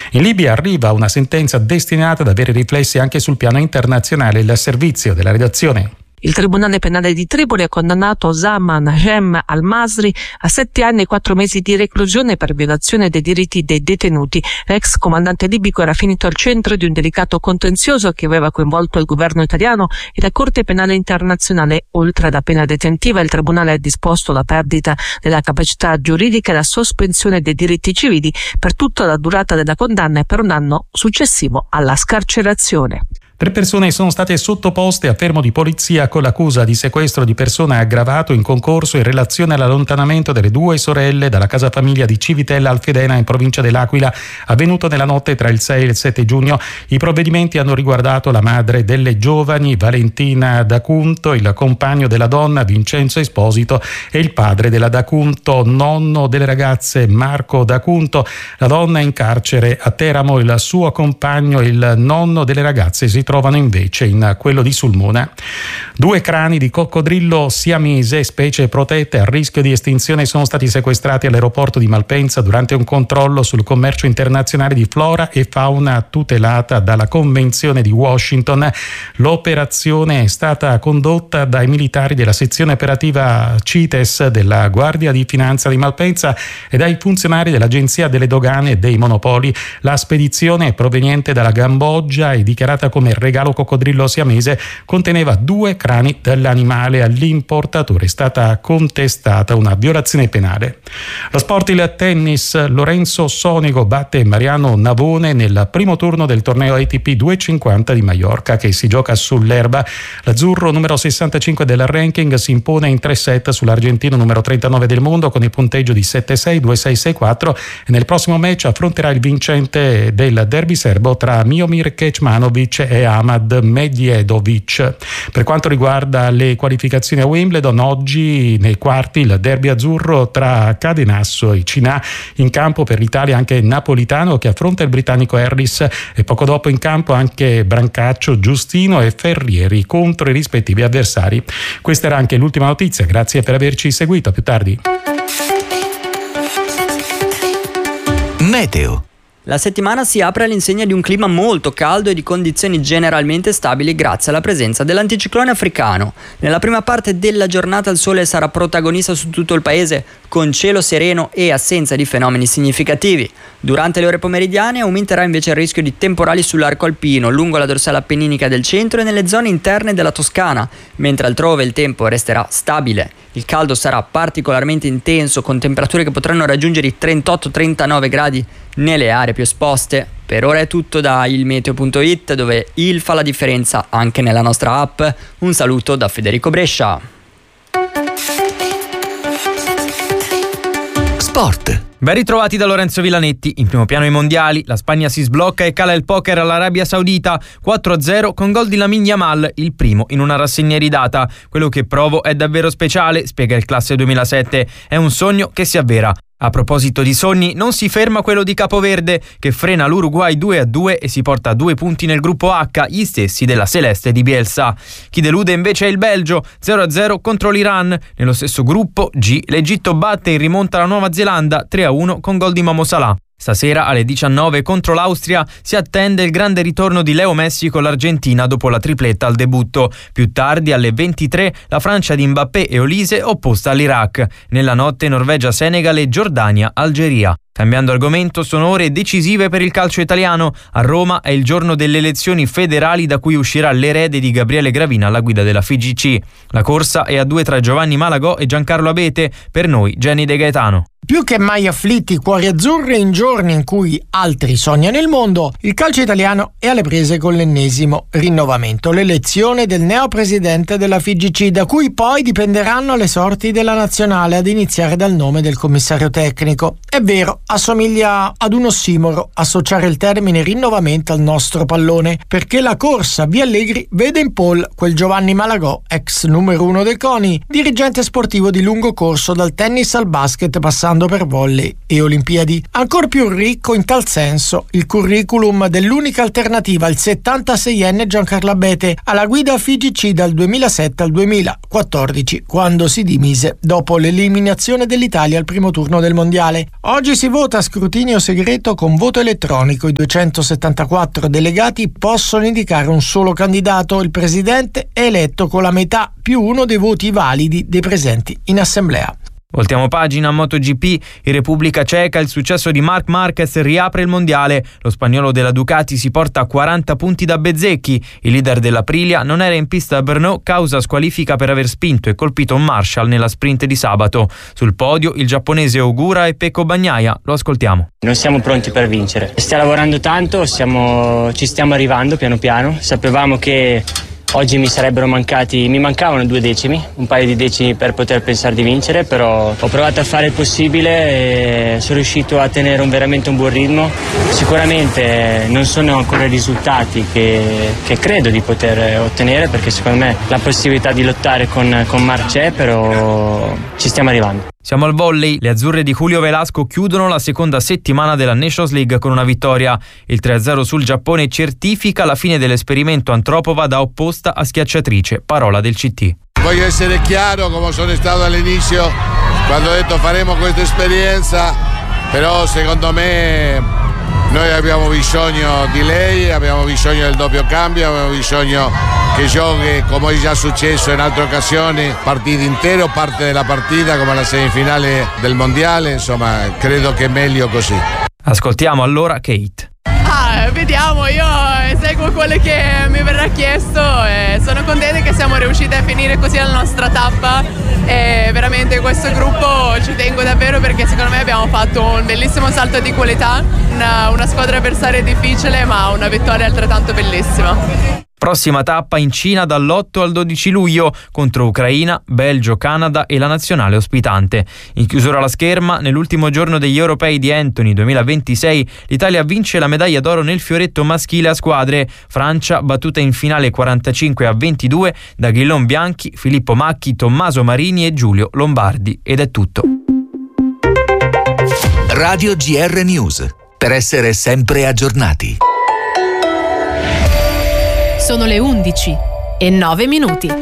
In Libia arriva una sentenza destinata ad avere riflessi anche sul piano internazionale. Il servizio della redazione. Il Tribunale Penale di Tripoli ha condannato Zaman Hem al-Masri a 7 anni e 4 mesi di reclusione per violazione dei diritti dei detenuti. L'ex comandante libico era finito al centro di un delicato contenzioso che aveva coinvolto il governo italiano e la Corte Penale Internazionale. Oltre alla pena detentiva, il Tribunale ha disposto la perdita della capacità giuridica e la sospensione dei diritti civili per tutta la durata della condanna e per un anno successivo alla scarcerazione. 3 persone sono state sottoposte a fermo di polizia con l'accusa di sequestro di persona aggravato in concorso in relazione all'allontanamento delle 2 sorelle dalla casa famiglia di Civitella Alfedena in provincia dell'Aquila, avvenuto nella notte tra il 6 e il 7 giugno. I provvedimenti hanno riguardato la madre delle giovani, Valentina D'Acunto, il compagno della donna, Vincenzo Esposito, e il padre della D'Acunto, nonno delle ragazze, Marco D'Acunto. La donna è in carcere a Teramo, il suo compagno, il nonno delle ragazze, si trovano invece in quello di Sulmona. 2 crani di coccodrillo siamese, specie protette a rischio di estinzione, sono stati sequestrati all'aeroporto di Malpensa durante un controllo sul commercio internazionale di flora e fauna tutelata dalla Convenzione di Washington. L'operazione è stata condotta dai militari della sezione operativa CITES della Guardia di Finanza di Malpensa e dai funzionari dell'Agenzia delle Dogane e dei Monopoli. La spedizione, proveniente dalla Cambogia e dichiarata come regalo coccodrillo siamese, conteneva 2 crani dell'animale. All'importatore è stata contestata una violazione penale. Lo sport, il tennis. Lorenzo Sonego batte Mariano Navone nel primo turno del torneo ATP 250 di Maiorca, che si gioca sull'erba. L'azzurro, numero 65 del ranking, si impone in 3 set sull'argentino numero 39 del mondo con il punteggio di 7-6, 2-6, 6-4, e nel prossimo match affronterà il vincente del derby serbo tra Miomir Kecmanovic e Ahmad Medjedovic. Per quanto riguarda le qualificazioni a Wimbledon, oggi nei quarti il derby azzurro tra Cadenasso e Cinà. In campo per l'Italia anche Napolitano, che affronta il britannico Harris, e poco dopo in campo anche Brancaccio, Giustino e Ferrieri contro i rispettivi avversari. Questa era anche l'ultima notizia, grazie per averci seguito, a più tardi. Meteo. La settimana si apre all'insegna di un clima molto caldo e di condizioni generalmente stabili grazie alla presenza dell'anticiclone africano. Nella prima parte della giornata il sole sarà protagonista su tutto il paese, con cielo sereno e assenza di fenomeni significativi. Durante le ore pomeridiane aumenterà invece il rischio di temporali sull'arco alpino, lungo la dorsale appenninica del centro e nelle zone interne della Toscana, mentre altrove il tempo resterà stabile. Il caldo sarà particolarmente intenso, con temperature che potranno raggiungere i 38-39 gradi nelle aree più esposte. Per ora è tutto da ilmeteo.it, dove il fa la differenza anche nella nostra app. Un saluto da Federico Brescia. Sport. Ben ritrovati da Lorenzo Villanetti. In primo piano i mondiali, la Spagna si sblocca e cala il poker all'Arabia Saudita 4-0 con gol di Lamine Yamal, il primo in una rassegna iridata. Quello che provo è davvero speciale, spiega il classe 2007. È un sogno che si avvera. A proposito di sogni, non si ferma quello di Capoverde, che frena l'Uruguay 2-2 e si porta a 2 punti nel gruppo H, gli stessi della Celeste di Bielsa. Chi delude invece è il Belgio, 0-0 contro l'Iran. Nello stesso gruppo G, l'Egitto batte in rimonta la Nuova Zelanda 3-1 con gol di Momo Salah. Stasera alle 19 contro l'Austria si attende il grande ritorno di Leo Messi con l'Argentina dopo la tripletta al debutto. Più tardi alle 23 la Francia di Mbappé e Olise opposta all'Iraq. Nella notte Norvegia-Senegal e Giordania-Algeria. Cambiando argomento, sono ore decisive per il calcio italiano. A Roma è il giorno delle elezioni federali da cui uscirà l'erede di Gabriele Gravina alla guida della FIGC. La corsa è a 2 tra Giovanni Malagò e Giancarlo Abete, per noi Jenny De Gaetano. Più che mai afflitti i cuori azzurri in giorni in cui altri sognano il mondo, il calcio italiano è alle prese con l'ennesimo rinnovamento, l'elezione del neopresidente della FIGC, da cui poi dipenderanno le sorti della nazionale, ad iniziare dal nome del commissario tecnico. È vero, assomiglia ad un ossimoro associare il termine rinnovamento al nostro pallone, perché la corsa via Allegri vede in pole quel Giovanni Malagò, ex numero 1 del CONI, dirigente sportivo di lungo corso dal tennis al basket, passando passando per volley e Olimpiadi. Ancor più ricco in tal senso il curriculum dell'unica alternativa, il 76enne Giancarlo Abete, alla guida FIGC dal 2007 al 2014, quando si dimise dopo l'eliminazione dell'Italia al primo turno del mondiale. Oggi si vota a scrutinio segreto con voto elettronico. I 274 delegati possono indicare un solo candidato. Il presidente è eletto con la metà più uno dei voti validi dei presenti in assemblea. Voltiamo pagina. MotoGP, in Repubblica Ceca il successo di Marc Marquez riapre il mondiale. Lo spagnolo della Ducati si porta a 40 punti da Bezzecchi. Il leader dell'Aprilia non era in pista a Brno causa squalifica per aver spinto e colpito un Marshall nella sprint di sabato. Sul podio il giapponese Ogura e Pecco Bagnaia. Lo ascoltiamo. Non siamo pronti per vincere. Stiamo lavorando tanto, ci stiamo arrivando piano piano. Sapevamo che oggi mi mancavano 2 decimi, un paio di decimi per poter pensare di vincere, però ho provato a fare il possibile e sono riuscito a tenere veramente un buon ritmo. Sicuramente non sono ancora i risultati che credo di poter ottenere, perché secondo me la possibilità di lottare con Marc c'è, però ci stiamo arrivando. Siamo al volley. Le azzurre di Julio Velasco chiudono la seconda settimana della Nations League con una vittoria. Il 3-0 sul Giappone certifica la fine dell'esperimento Antropova da opposta a schiacciatrice. Parola del CT. Voglio essere chiaro, come sono stato all'inizio, quando ho detto faremo questa esperienza, però secondo me noi abbiamo bisogno di lei, abbiamo bisogno del doppio cambio, abbiamo bisogno che giochi, come è già successo in altre occasioni, partite intere o parte della partita come la semifinale del mondiale, insomma credo che è meglio così. Ascoltiamo allora Kate. Vediamo, io seguo quello che mi verrà chiesto e sono contenta che siamo riusciti a finire così la nostra tappa e veramente questo gruppo ci tengo davvero, perché secondo me abbiamo fatto un bellissimo salto di qualità, una squadra avversaria difficile ma una vittoria altrettanto bellissima. Prossima tappa in Cina dall'8 al 12 luglio contro Ucraina, Belgio, Canada e la nazionale ospitante. In chiusura alla scherma, nell'ultimo giorno degli europei di Antony 2026, l'Italia vince la medaglia d'oro nel fioretto maschile a squadre. Francia battuta in finale 45-22 da Guillaume Bianchi, Filippo Macchi, Tommaso Marini e Giulio Lombardi. Ed è tutto. Radio GR News, per essere sempre aggiornati. Sono le 11:09.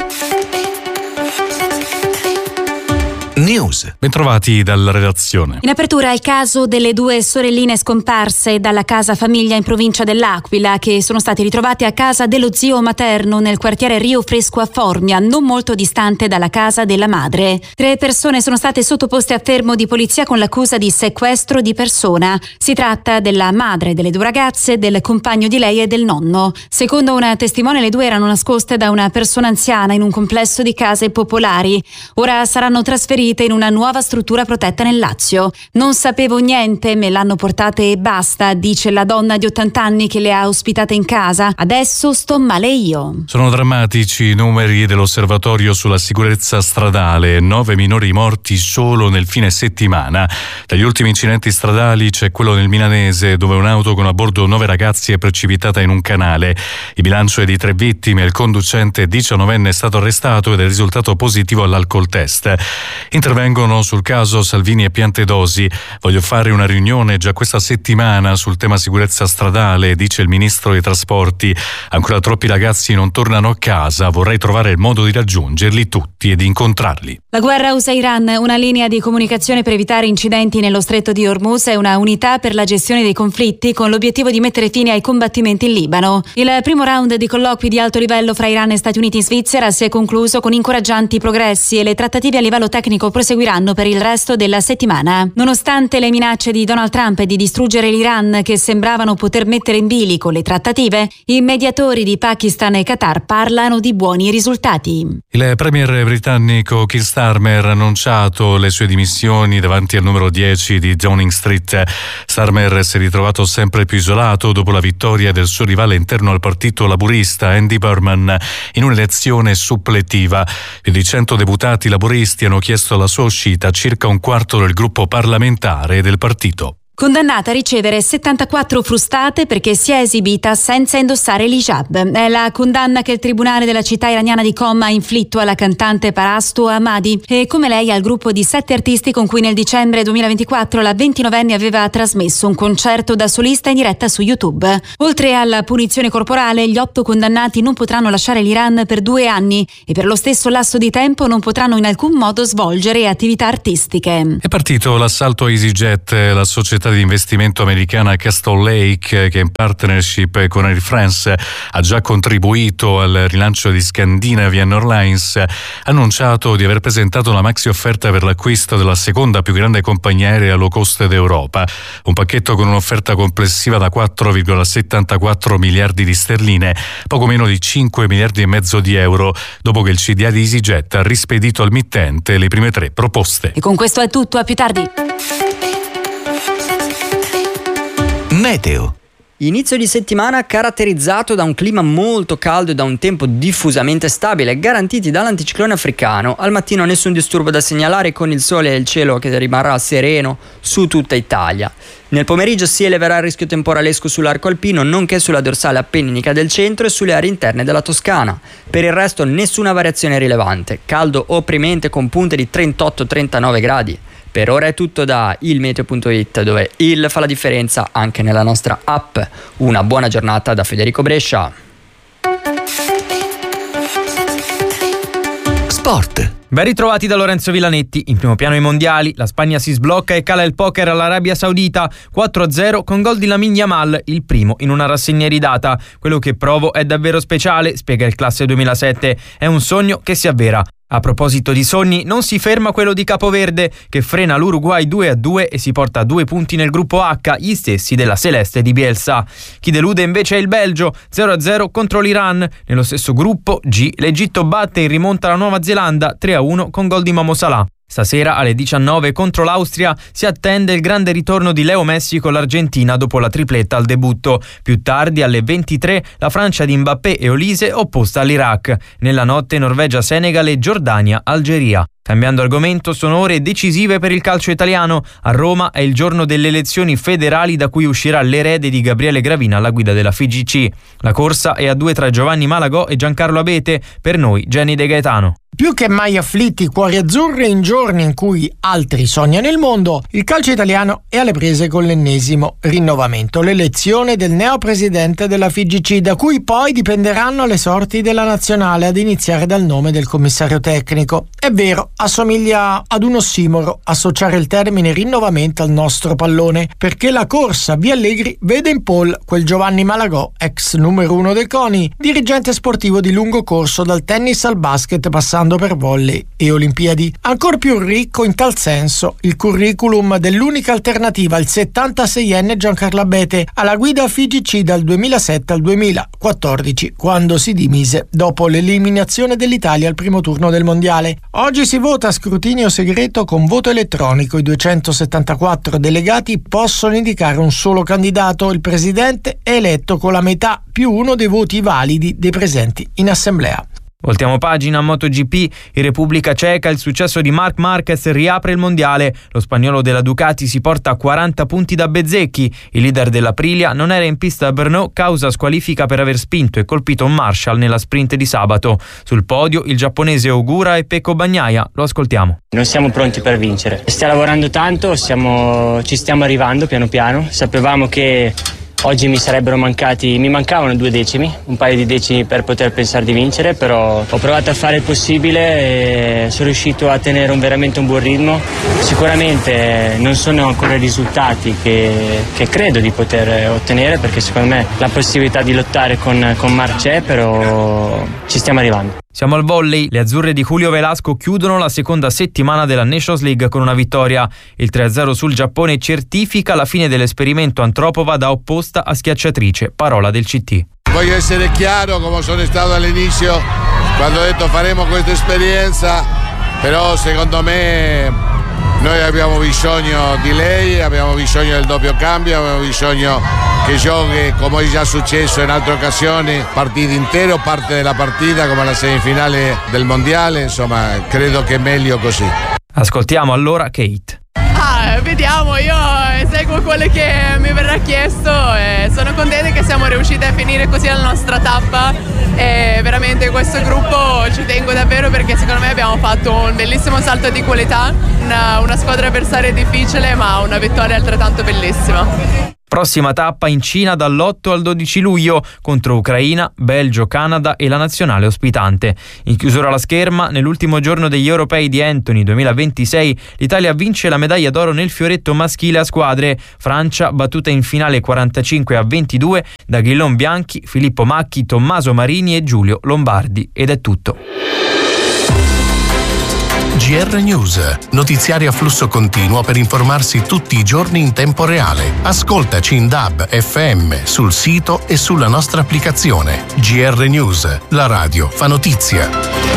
News. Bentrovati dalla redazione. In apertura il caso delle 2 sorelline scomparse dalla casa famiglia in provincia dell'Aquila, che sono state ritrovate a casa dello zio materno nel quartiere Rio Fresco a Formia, non molto distante dalla casa della madre. 3 persone sono state sottoposte a fermo di polizia con l'accusa di sequestro di persona. Si tratta della madre delle 2 ragazze, del compagno di lei e del nonno. Secondo una testimone, le 2 erano nascoste da una persona anziana in un complesso di case popolari. Ora saranno trasferite in una nuova struttura protetta nel Lazio. Non sapevo niente, me l'hanno portate e basta, dice la donna di 80 anni che le ha ospitate in casa. Adesso sto male io. Sono drammatici i numeri dell'osservatorio sulla sicurezza stradale. 9 minori morti solo nel fine settimana. Tra gli ultimi incidenti stradali c'è quello nel milanese, dove un'auto con a bordo 9 ragazzi è precipitata in un canale. Il bilancio è di 3 vittime. Il conducente 19enne è stato arrestato ed è risultato positivo all'alcol test. Intervengono sul caso Salvini e Piantedosi. Voglio fare una riunione già questa settimana sul tema sicurezza stradale, dice il ministro dei trasporti. Ancora troppi ragazzi non tornano a casa, vorrei trovare il modo di raggiungerli tutti e di incontrarli. La guerra USA-Iran, una linea di comunicazione per evitare incidenti nello stretto di Hormuz e una unità per la gestione dei conflitti con l'obiettivo di mettere fine ai combattimenti in Libano. Il primo round di colloqui di alto livello fra Iran e Stati Uniti in Svizzera si è concluso con incoraggianti progressi e le trattative a livello tecnico proseguiranno per il resto della settimana. Nonostante le minacce di Donald Trump di distruggere l'Iran, che sembravano poter mettere in bilico le trattative, i mediatori di Pakistan e Qatar parlano di buoni risultati. Il premier britannico Keir Starmer ha annunciato le sue dimissioni davanti al numero 10 di Downing Street. Starmer si è ritrovato sempre più isolato dopo la vittoria del suo rivale interno al partito laburista Andy Burnham in un'elezione suppletiva. Più di 100 deputati laburisti hanno chiesto la sua uscita, circa un quarto del gruppo parlamentare del partito. Condannata a ricevere 74 frustate perché si è esibita senza indossare l'hijab. È la condanna che il tribunale della città iraniana di Qom ha inflitto alla cantante Parastu Ahmadi e come lei al gruppo di 7 artisti con cui nel dicembre 2024 la 29enne aveva trasmesso un concerto da solista in diretta su YouTube. Oltre alla punizione corporale, gli 8 condannati non potranno lasciare l'Iran per 2 anni e per lo stesso lasso di tempo non potranno in alcun modo svolgere attività artistiche. È partito l'assalto a EasyJet, la società di investimento americana Castle Lake, che in partnership con Air France ha già contribuito al rilancio di Scandinavian Airlines, ha annunciato di aver presentato una maxi offerta per l'acquisto della seconda più grande compagnia aerea low cost d'Europa, un pacchetto con un'offerta complessiva da 4,74 miliardi di sterline, poco meno di 5 miliardi e mezzo di euro, dopo che il CDA di EasyJet ha rispedito al mittente le prime 3 proposte. E con questo è tutto, a più tardi. Meteo. Inizio di settimana caratterizzato da un clima molto caldo e da un tempo diffusamente stabile, garantiti dall'anticiclone africano. Al mattino nessun disturbo da segnalare, con il sole e il cielo che rimarrà sereno su tutta Italia. Nel pomeriggio si eleverà il rischio temporalesco sull'arco alpino, nonché sulla dorsale appenninica del centro e sulle aree interne della Toscana. Per il resto nessuna variazione rilevante, caldo opprimente con punte di 38-39 gradi. Per ora è tutto da ilmeteo.it, dove il fa la differenza anche nella nostra app. Una buona giornata da Federico Brescia. Sport. Ben ritrovati da Lorenzo Villanetti. In primo piano i mondiali, la Spagna si sblocca e cala il poker all'Arabia Saudita 4-0 con gol di Lamine Yamal, il primo in una rassegna iridata. Quello che provo è davvero speciale, spiega il classe 2007. È un sogno che si avvera. A proposito di sogni, non si ferma quello di Capoverde, che frena l'Uruguay 2-2 e si porta a 2 punti nel gruppo H, gli stessi della Celeste di Bielsa. Chi delude invece è il Belgio, 0-0 contro l'Iran. Nello stesso gruppo G, l'Egitto batte in rimonta la Nuova Zelanda 3-1 con gol di Momo Salah. Stasera alle 19 contro l'Austria si attende il grande ritorno di Leo Messi con l'Argentina dopo la tripletta al debutto. Più tardi alle 23 la Francia di Mbappé e Olise opposta all'Iraq. Nella notte Norvegia-Senegal e Giordania-Algeria. Cambiando argomento, sono ore decisive per il calcio italiano. A Roma è il giorno delle elezioni federali da cui uscirà l'erede di Gabriele Gravina alla guida della FIGC. La corsa è a 2 tra Giovanni Malagò e Giancarlo Abete, per noi Jenny De Gaetano. Più che mai afflitti i cuori azzurri in giorni in cui altri sognano il mondo, il calcio italiano è alle prese con l'ennesimo rinnovamento, l'elezione del neopresidente della FIGC, da cui poi dipenderanno le sorti della nazionale, ad iniziare dal nome del commissario tecnico. È vero, assomiglia ad un ossimoro associare il termine rinnovamento al nostro pallone, perché la corsa via Allegri vede in pole quel Giovanni Malagò, ex numero 1 del CONI, dirigente sportivo di lungo corso dal tennis al basket passando per volley e Olimpiadi. Ancor più ricco in tal senso il curriculum dell'unica alternativa, il 76enne Giancarlo Abete, alla guida FIGC dal 2007 al 2014, quando si dimise dopo l'eliminazione dell'Italia al primo turno del mondiale. Oggi si vota a scrutinio segreto con voto elettronico. I 274 delegati possono indicare un solo candidato. Il presidente è eletto con la metà più uno dei voti validi dei presenti in assemblea. Voltiamo pagina a MotoGP. In Repubblica Ceca il successo di Marc Marquez riapre il mondiale. Lo spagnolo della Ducati si porta a 40 punti da Bezzecchi. Il leader dell'Aprilia non era in pista a Brno causa squalifica per aver spinto e colpito un Marshall nella sprint di sabato. Sul podio il giapponese Ogura e Pecco Bagnaia. Lo ascoltiamo. Non siamo pronti per vincere. Stiamo lavorando tanto, ci stiamo arrivando piano piano. Sapevamo che oggi mi mancavano 2 decimi, un paio di decimi per poter pensare di vincere, però ho provato a fare il possibile e sono riuscito a tenere veramente un buon ritmo. Sicuramente non sono ancora i risultati che credo di poter ottenere, perché secondo me la possibilità di lottare con Marc c'è, però ci stiamo arrivando. Siamo al volley. Le azzurre di Julio Velasco chiudono la seconda settimana della Nations League con una vittoria. Il 3-0 sul Giappone certifica la fine dell'esperimento Antropova da opposta a schiacciatrice. Parola del CT. Voglio essere chiaro, come sono stato all'inizio, quando ho detto faremo questa esperienza, però secondo me noi abbiamo bisogno di lei, abbiamo bisogno del doppio cambio, abbiamo bisogno che giochi, come è già successo in altre occasioni, partita intero, parte della partita come la semifinale del mondiale, insomma credo che è meglio così. Ascoltiamo allora Kate. vediamo, io seguo quello che mi verrà chiesto e sono contenta che siamo riusciti a finire così la nostra tappa e veramente questo gruppo ci tengo davvero perché secondo me abbiamo fatto un bellissimo salto di qualità, una squadra avversaria difficile ma una vittoria altrettanto bellissima. Prossima tappa in Cina dall'8 al 12 luglio contro Ucraina, Belgio, Canada e la nazionale ospitante. In chiusura alla scherma, nell'ultimo giorno degli europei di Antony 2026, l'Italia vince la medaglia d'oro nel fioretto maschile a squadre. Francia battuta in finale 45-22 da Guillaume Bianchi, Filippo Macchi, Tommaso Marini e Giulio Lombardi. Ed è tutto. GR News, notiziari a flusso continuo per informarsi tutti i giorni in tempo reale. Ascoltaci in DAB, FM, sul sito e sulla nostra applicazione. GR News, la radio fa notizia.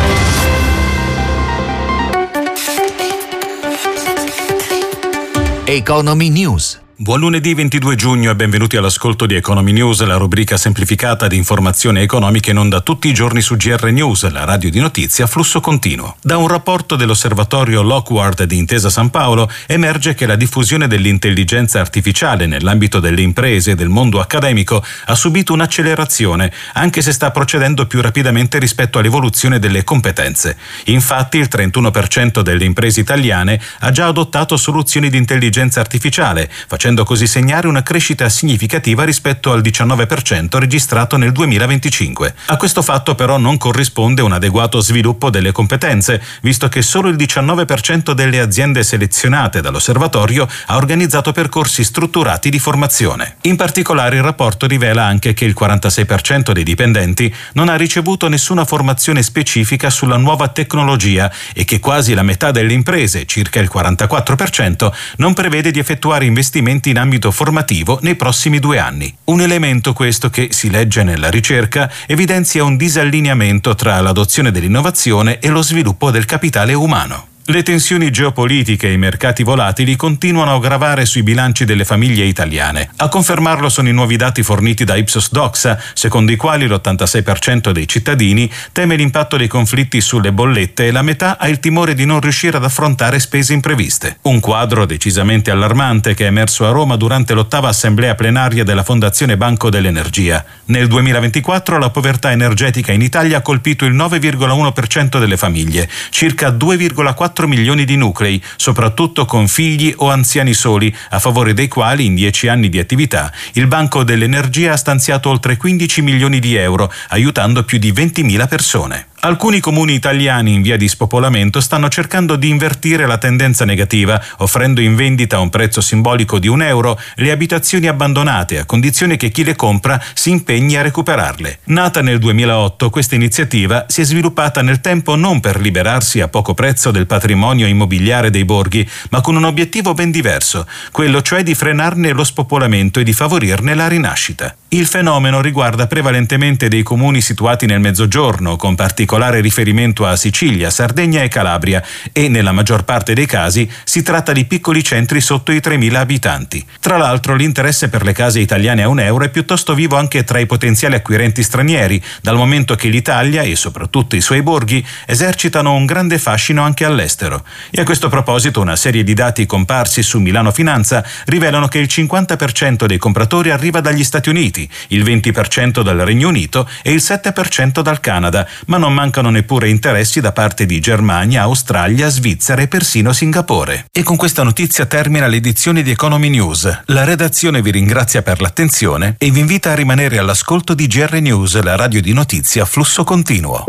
Economy News. Buon lunedì 22 giugno e benvenuti all'ascolto di Economy News, la rubrica semplificata di informazioni economiche in onda tutti i giorni su GR News, la radio di notizia a flusso continuo. Da un rapporto dell'osservatorio Lockward di Intesa San Paolo emerge che la diffusione dell'intelligenza artificiale nell'ambito delle imprese e del mondo accademico ha subito un'accelerazione, anche se sta procedendo più rapidamente rispetto all'evoluzione delle competenze. Infatti il 31% delle imprese italiane ha già adottato soluzioni di intelligenza artificiale, facendo così segnare una crescita significativa rispetto al 19% registrato nel 2025. A questo fatto però non corrisponde un adeguato sviluppo delle competenze, visto che solo il 19% delle aziende selezionate dall'osservatorio ha organizzato percorsi strutturati di formazione. In particolare il rapporto rivela anche che il 46% dei dipendenti non ha ricevuto nessuna formazione specifica sulla nuova tecnologia e che quasi la metà delle imprese, circa il 44%, non prevede di effettuare investimenti in ambito formativo nei prossimi 2 anni. Un elemento questo che, si legge nella ricerca, evidenzia un disallineamento tra l'adozione dell'innovazione e lo sviluppo del capitale umano. Le tensioni geopolitiche e i mercati volatili continuano a gravare sui bilanci delle famiglie italiane. A confermarlo sono i nuovi dati forniti da Ipsos Doxa, secondo i quali l'86% dei cittadini teme l'impatto dei conflitti sulle bollette e la metà ha il timore di non riuscire ad affrontare spese impreviste. Un quadro decisamente allarmante che è emerso a Roma durante l'8ª assemblea plenaria della Fondazione Banco dell'Energia. Nel 2024 la povertà energetica in Italia ha colpito il 9,1% delle famiglie, circa 2,4 milioni di nuclei, soprattutto con figli o anziani soli, a favore dei quali in 10 anni di attività il Banco dell'Energia ha stanziato oltre 15 milioni di euro, aiutando più di 20.000 persone. Alcuni comuni italiani in via di spopolamento stanno cercando di invertire la tendenza negativa, offrendo in vendita a un prezzo simbolico di €1 le abitazioni abbandonate, a condizione che chi le compra si impegni a recuperarle. Nata nel 2008, questa iniziativa si è sviluppata nel tempo non per liberarsi a poco prezzo del patrimonio immobiliare dei borghi, ma con un obiettivo ben diverso, quello cioè di frenarne lo spopolamento e di favorirne la rinascita. Il fenomeno riguarda prevalentemente dei comuni situati nel Mezzogiorno, con particolare riferimento a Sicilia, Sardegna e Calabria, e nella maggior parte dei casi si tratta di piccoli centri sotto i 3.000 abitanti. Tra l'altro l'interesse per le case italiane a €1 è piuttosto vivo anche tra i potenziali acquirenti stranieri, dal momento che l'Italia e soprattutto i suoi borghi esercitano un grande fascino anche all'estero. E a questo proposito una serie di dati comparsi su Milano Finanza rivelano che il 50% dei compratori arriva dagli Stati Uniti, il 20% dal Regno Unito e il 7% dal Canada, ma non mancano neppure interessi da parte di Germania, Australia, Svizzera e persino Singapore. E con questa notizia termina l'edizione di Economy News. La redazione vi ringrazia per l'attenzione e vi invita a rimanere all'ascolto di GR News, la radio di notizie a flusso continuo.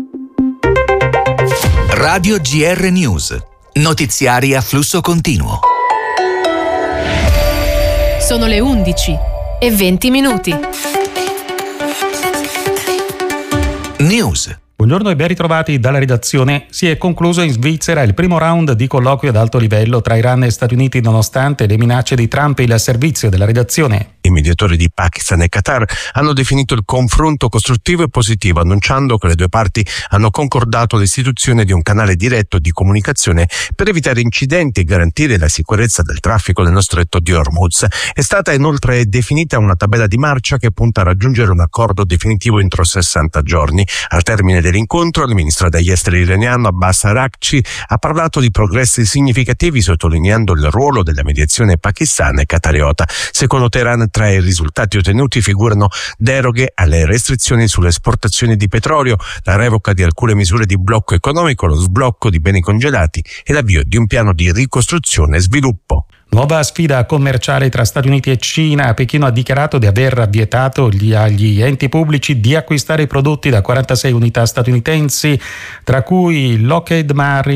Radio GR News. Notiziari a flusso continuo. Sono le 11:20. News. Buongiorno e ben ritrovati dalla redazione. Si è concluso in Svizzera il primo round di colloquio ad alto livello tra Iran e Stati Uniti nonostante le minacce di Trump e il servizio della redazione. I mediatori di Pakistan e Qatar hanno definito il confronto costruttivo e positivo, annunciando che le due parti hanno concordato l'istituzione di un canale diretto di comunicazione per evitare incidenti e garantire la sicurezza del traffico nello stretto di Hormuz. È stata inoltre definita una tabella di marcia che punta a raggiungere un accordo definitivo entro 60 giorni. Al termine dell'incontro, il ministro degli esteri iraniano Abbas Araghchi ha parlato di progressi significativi, sottolineando il ruolo della mediazione pakistana e qatariota. Secondo Teheran, tra i risultati ottenuti figurano deroghe alle restrizioni sulle esportazioni di petrolio, la revoca di alcune misure di blocco economico, lo sblocco di beni congelati e l'avvio di un piano di ricostruzione e sviluppo. Nuova sfida commerciale tra Stati Uniti e Cina. Pechino ha dichiarato di aver vietato agli enti pubblici di acquistare i prodotti da 46 unità statunitensi, tra cui Lockheed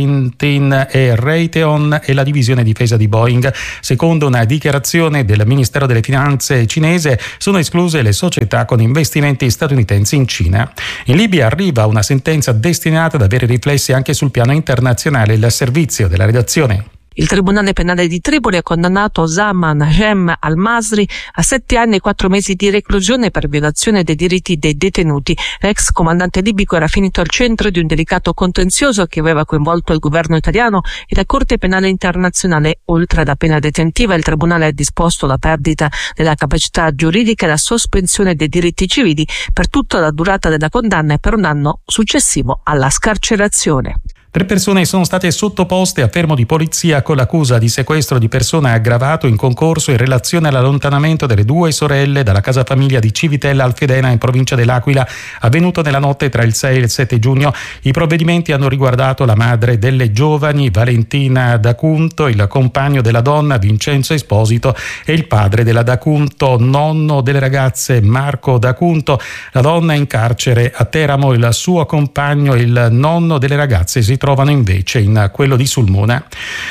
Martin e Raytheon e la divisione difesa di Boeing. Secondo una dichiarazione del Ministero delle Finanze cinese, sono escluse le società con investimenti statunitensi in Cina. In Libia arriva una sentenza destinata ad avere riflessi anche sul piano internazionale. Il servizio della redazione. Il Tribunale Penale di Tripoli ha condannato Zaman Jem Al-Masri a 7 anni e 4 mesi di reclusione per violazione dei diritti dei detenuti. L'ex comandante libico era finito al centro di un delicato contenzioso che aveva coinvolto il governo italiano e la Corte Penale Internazionale. Oltre alla pena detentiva, il Tribunale ha disposto la perdita della capacità giuridica e la sospensione dei diritti civili per tutta la durata della condanna e per un anno successivo alla scarcerazione. 3 persone sono state sottoposte a fermo di polizia con l'accusa di sequestro di persona aggravato in concorso in relazione all'allontanamento delle 2 sorelle dalla casa famiglia di Civitella Alfedena in provincia dell'Aquila, avvenuto nella notte tra il 6 e il 7 giugno. I provvedimenti hanno riguardato la madre delle giovani, Valentina D'Acunto, il compagno della donna, Vincenzo Esposito, e il padre della D'Acunto, nonno delle ragazze, Marco D'Acunto. La donna è in carcere a Teramo, il suo compagno e il nonno delle ragazze si trovano invece in quello di Sulmona.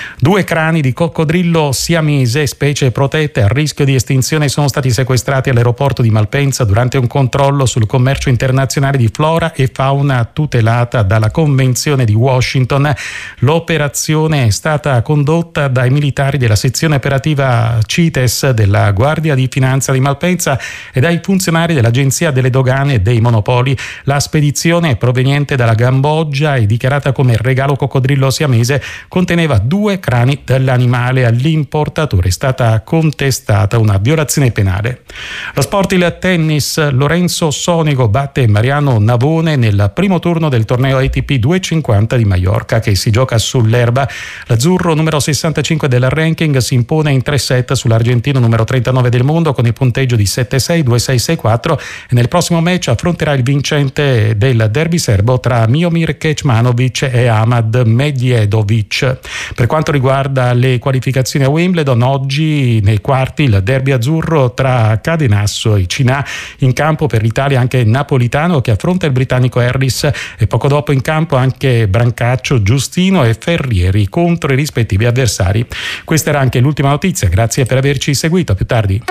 2 crani di coccodrillo siamese, specie protette a rischio di estinzione, sono stati sequestrati all'aeroporto di Malpensa durante un controllo sul commercio internazionale di flora e fauna tutelata dalla Convenzione di Washington. L'operazione è stata condotta dai militari della sezione operativa CITES della Guardia di Finanza di Malpensa e dai funzionari dell'Agenzia delle Dogane e dei Monopoli. La spedizione, proveniente dalla Cambogia e dichiarata come regalo coccodrillo siamese, conteneva 2 crani dell'animale. All'importatore è stata contestata una violazione penale. Lo sport, il tennis. Lorenzo Sonego batte Mariano Navone nel primo turno del torneo ATP 250 di Maiorca, che si gioca sull'erba. L'azzurro, numero 65 del ranking, si impone in 3 set sull'argentino numero 39 del mondo con il punteggio di 7-6, 2-6, 6-4 e nel prossimo match affronterà il vincente del derby serbo tra Miomir Kecmanovic e Ahmad Medjedovic. Per quanto riguarda le qualificazioni a Wimbledon, oggi nei quarti il derby azzurro tra Cadenasso e Cinà. In campo per l'Italia anche Napolitano, che affronta il britannico Harris, e poco dopo in campo anche Brancaccio, Giustino e Ferrieri contro i rispettivi avversari. Questa era anche l'ultima notizia, grazie per averci seguito, a più tardi.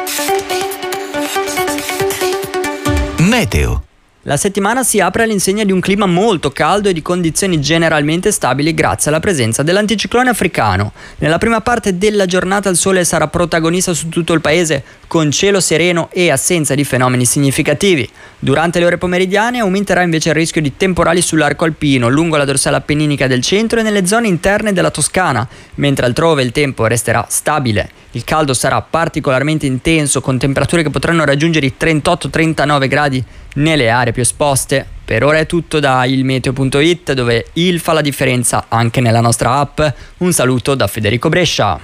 Meteo. La settimana si apre all'insegna di un clima molto caldo e di condizioni generalmente stabili grazie alla presenza dell'anticiclone africano. Nella prima parte della giornata il sole sarà protagonista su tutto il paese, con cielo sereno e assenza di fenomeni significativi. Durante le ore pomeridiane aumenterà invece il rischio di temporali sull'arco alpino, lungo la dorsale appenninica del centro e nelle zone interne della Toscana, mentre altrove il tempo resterà stabile. Il caldo sarà particolarmente intenso, con temperature che potranno raggiungere i 38-39 gradi nelle aree più esposte. Per ora è tutto da ilmeteo.it, dove il fa la differenza anche nella nostra app. Un saluto da Federico Brescia.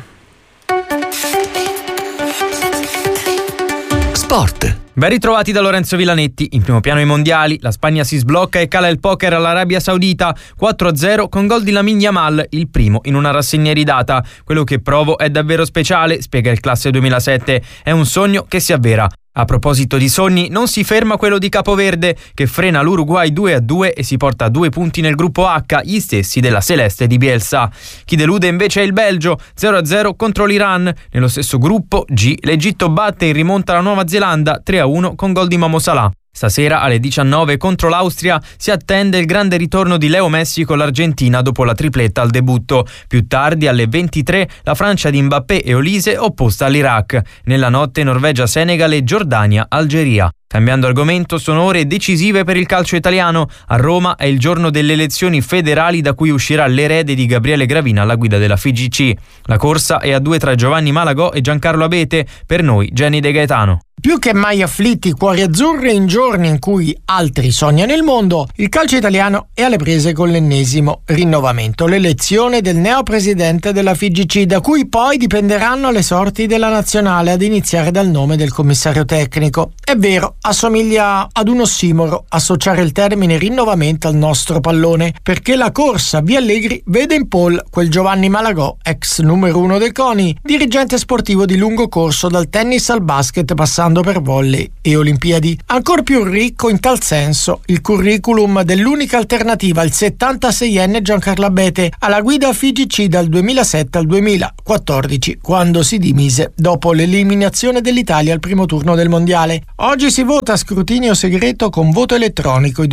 Sport. Ben ritrovati da Lorenzo Villanetti. In primo piano i mondiali, la Spagna si sblocca e cala il poker all'Arabia Saudita 4-0 con gol di Lamine Yamal, il primo in una rassegna iridata. Quello che provo è davvero speciale, spiega il classe 2007. È un sogno che si avvera. A proposito di sogni, non si ferma quello di Capoverde, che frena l'Uruguay 2-2 e si porta a 2 punti nel gruppo H, gli stessi della Celeste di Bielsa. Chi delude invece è il Belgio, 0-0 contro l'Iran. Nello stesso gruppo G, l'Egitto batte in rimonta la Nuova Zelanda 3-1 con gol di Momo Salah. Stasera alle 19 contro l'Austria si attende il grande ritorno di Leo Messi con l'Argentina dopo la tripletta al debutto. Più tardi alle 23 la Francia di Mbappé e Olise opposta all'Iraq. Nella notte Norvegia-Senegal e Giordania-Algeria. Cambiando argomento, sono ore decisive per il calcio italiano. A Roma è il giorno delle elezioni federali da cui uscirà l'erede di Gabriele Gravina alla guida della FIGC. La corsa è a due tra Giovanni Malagò e Giancarlo Abete, per noi Jenny De Gaetano. Più che mai afflitti i cuori azzurri in giorni in cui altri sognano il mondo, il calcio italiano è alle prese con l'ennesimo rinnovamento, l'elezione del neopresidente della FIGC, da cui poi dipenderanno le sorti della nazionale, ad iniziare dal nome del commissario tecnico. È vero, assomiglia ad un ossimoro associare il termine rinnovamento al nostro pallone, perché la corsa via Allegri vede in pole quel Giovanni Malagò, ex numero 1 del CONI, dirigente sportivo di lungo corso dal tennis al basket passando per volley e Olimpiadi. Ancor più ricco in tal senso il curriculum dell'unica alternativa, il 76enne Giancarlo Abete, alla guida FIGC dal 2007 al 2014, quando si dimise dopo l'eliminazione dell'Italia al primo turno del mondiale. Oggi si vota a scrutinio segreto con voto elettronico. I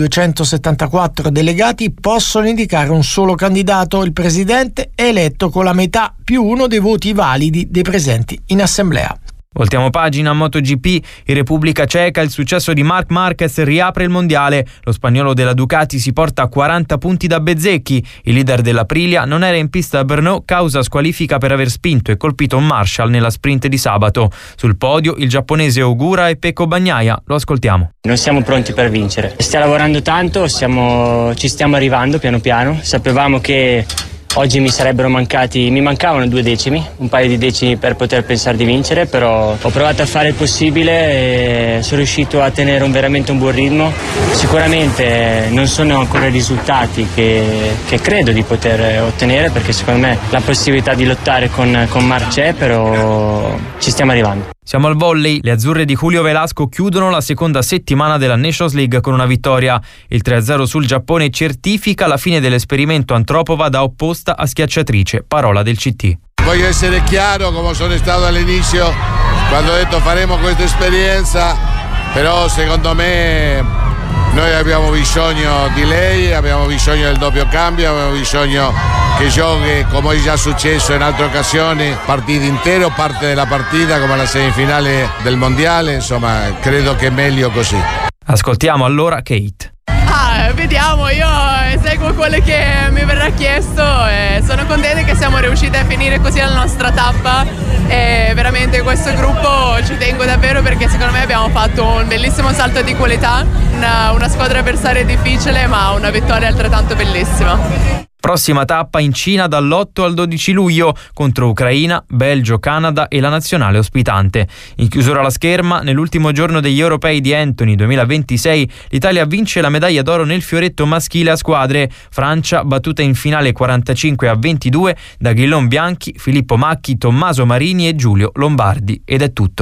274 delegati possono indicare un solo candidato. Il presidente è eletto con la metà più uno dei voti validi dei presenti in assemblea. Voltiamo pagina a MotoGP, in Repubblica Ceca il successo di Marc Marquez riapre il mondiale. Lo spagnolo della Ducati si porta a 40 punti da Bezzecchi. Il leader dell'Aprilia non era in pista a Brno causa squalifica per aver spinto e colpito un Marshall nella sprint di sabato. Sul podio il giapponese Ogura e Pecco Bagnaia. Lo ascoltiamo. Non siamo pronti per vincere. Stiamo lavorando tanto, ci stiamo arrivando piano piano. Sapevamo che oggi mi mancavano 2 decimi, un paio di decimi per poter pensare di vincere, però ho provato a fare il possibile e sono riuscito a tenere veramente un buon ritmo. Sicuramente non sono ancora i risultati che credo di poter ottenere, perché secondo me la possibilità di lottare con Marc c'è, però ci stiamo arrivando. Siamo al volley, le azzurre di Julio Velasco chiudono la seconda settimana della Nations League con una vittoria. Il 3-0 sul Giappone certifica la fine dell'esperimento Antropova da opposta a schiacciatrice, parola del CT. Voglio essere chiaro, come sono stato all'inizio, quando ho detto faremo questa esperienza, però secondo me noi abbiamo bisogno di lei, abbiamo bisogno del doppio cambio, abbiamo bisogno che giochi, come è già successo in altre occasioni, partita intero, parte della partita come la semifinale del mondiale, insomma credo che è meglio così. Ascoltiamo allora Kate. Vediamo, io seguo quello che mi verrà chiesto e sono contenta che siamo riusciti a finire così la nostra tappa e veramente questo gruppo ci tengo davvero, perché secondo me abbiamo fatto un bellissimo salto di qualità, una squadra avversaria difficile ma una vittoria altrettanto bellissima. Prossima tappa in Cina dall'8 al 12 luglio contro Ucraina, Belgio, Canada e la nazionale ospitante. In chiusura alla scherma, nell'ultimo giorno degli europei di Antony 2026, l'Italia vince la medaglia d'oro nel fioretto maschile a squadre. Francia battuta in finale 45-22 da Guillaume Bianchi, Filippo Macchi, Tommaso Marini e Giulio Lombardi. Ed è tutto.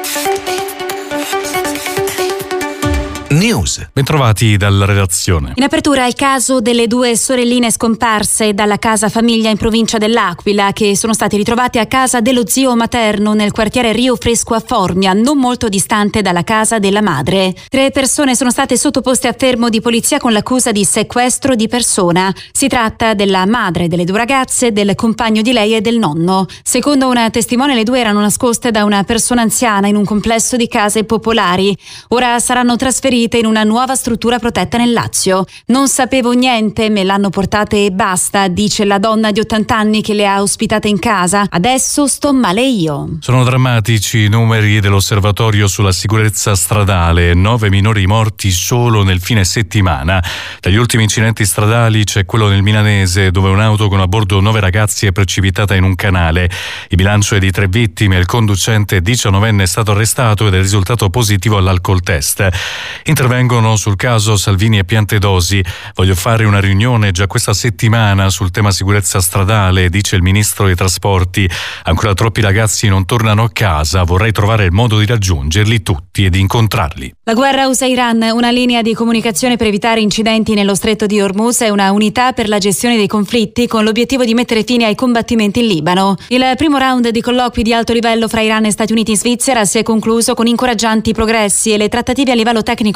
News. Bentrovati dalla redazione. In apertura il caso delle 2 sorelline scomparse dalla casa famiglia in provincia dell'Aquila, che sono state ritrovate a casa dello zio materno nel quartiere Rio Fresco a Formia, non molto distante dalla casa della madre. 3 persone sono state sottoposte a fermo di polizia con l'accusa di sequestro di persona. Si tratta della madre delle 2 ragazze, del compagno di lei e del nonno. Secondo una testimone, le 2 erano nascoste da una persona anziana in un complesso di case popolari. Ora saranno trasferite in una nuova struttura protetta nel Lazio. Non sapevo niente, me l'hanno portate e basta, dice la donna di 80 anni che le ha ospitate in casa. Adesso sto male io. Sono drammatici i numeri dell'osservatorio sulla sicurezza stradale. 9 minori morti solo nel fine settimana. Tra gli ultimi incidenti stradali c'è quello nel Milanese, dove un'auto con a bordo 9 ragazzi è precipitata in un canale. Il bilancio è di 3 vittime. Il conducente 19enne è stato arrestato ed è risultato positivo all'alcol test. Intervengono sul caso Salvini e Piantedosi. Voglio fare una riunione già questa settimana sul tema sicurezza stradale, dice il ministro dei trasporti. Ancora troppi ragazzi non tornano a casa, vorrei trovare il modo di raggiungerli tutti e di incontrarli. La guerra USA-Iran, una linea di comunicazione per evitare incidenti nello stretto di Hormuz e una unità per la gestione dei conflitti con l'obiettivo di mettere fine ai combattimenti in Libano. Il primo round di colloqui di alto livello fra Iran e Stati Uniti e Svizzera si è concluso con incoraggianti progressi e le trattative a livello tecnico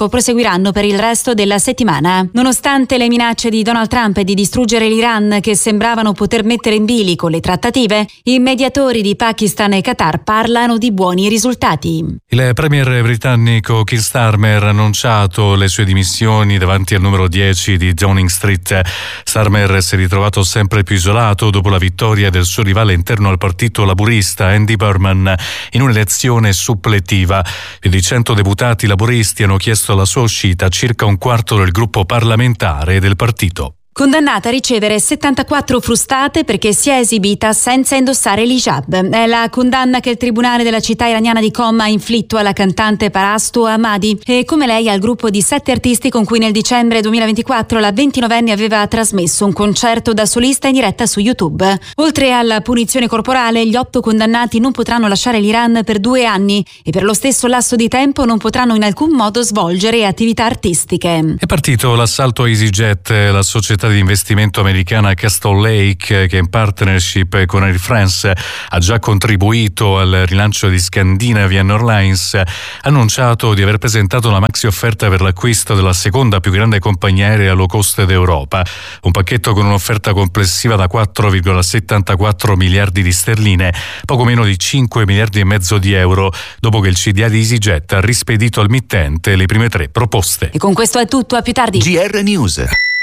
dialogo proseguiranno per il resto della settimana. Nonostante le minacce di Donald Trump di distruggere l'Iran che sembravano poter mettere in bilico le trattative, i mediatori di Pakistan e Qatar parlano di buoni risultati. Il premier britannico Keir Starmer ha annunciato le sue dimissioni davanti al numero 10 di Downing Street. Starmer si è ritrovato sempre più isolato dopo la vittoria del suo rivale interno al partito laburista Andy Burnham in un'elezione suppletiva. Più di 100 deputati laburisti hanno chiesto la sua uscita, circa un quarto del gruppo parlamentare del partito. Condannata a ricevere 74 frustate perché si è esibita senza indossare l'hijab. È la condanna che il tribunale della città iraniana di Qom ha inflitto alla cantante Parastu Ahmadi e come lei al gruppo di 7 artisti con cui nel dicembre 2024 la 29enne aveva trasmesso un concerto da solista in diretta su YouTube. Oltre alla punizione corporale, gli 8 condannati non potranno lasciare l'Iran per 2 anni e per lo stesso lasso di tempo non potranno in alcun modo svolgere attività artistiche. È partito l'assalto a EasyJet, la società di investimento americana Castle Lake, che in partnership con Air France ha già contribuito al rilancio di Scandinavian Airlines, ha annunciato di aver presentato una maxi offerta per l'acquisto della seconda più grande compagnia aerea low cost d'Europa, un pacchetto con un'offerta complessiva da 4,74 miliardi di sterline, poco meno di 5 miliardi e mezzo di euro, dopo che il CDA di EasyJet ha rispedito al mittente le prime 3 proposte. E con questo è tutto, a più tardi. GR News.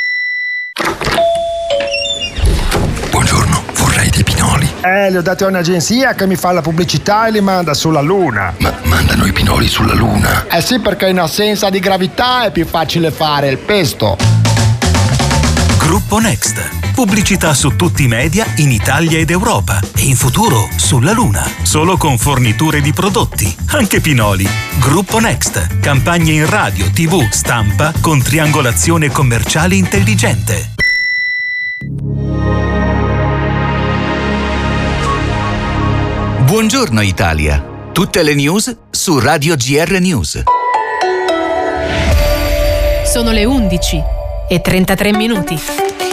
Buongiorno, vorrei dei pinoli. Li ho dati a un'agenzia che mi fa la pubblicità e li manda sulla Luna. Ma mandano i pinoli sulla Luna? Eh sì, perché in assenza di gravità è più facile fare il pesto. Gruppo Next. Pubblicità su tutti i media in Italia ed Europa e in futuro sulla Luna. Solo con forniture di prodotti, anche pinoli. Gruppo Next. Campagne in radio, TV, stampa con triangolazione commerciale intelligente. Buongiorno Italia. Tutte le news su Radio GR News. Sono le 11:33.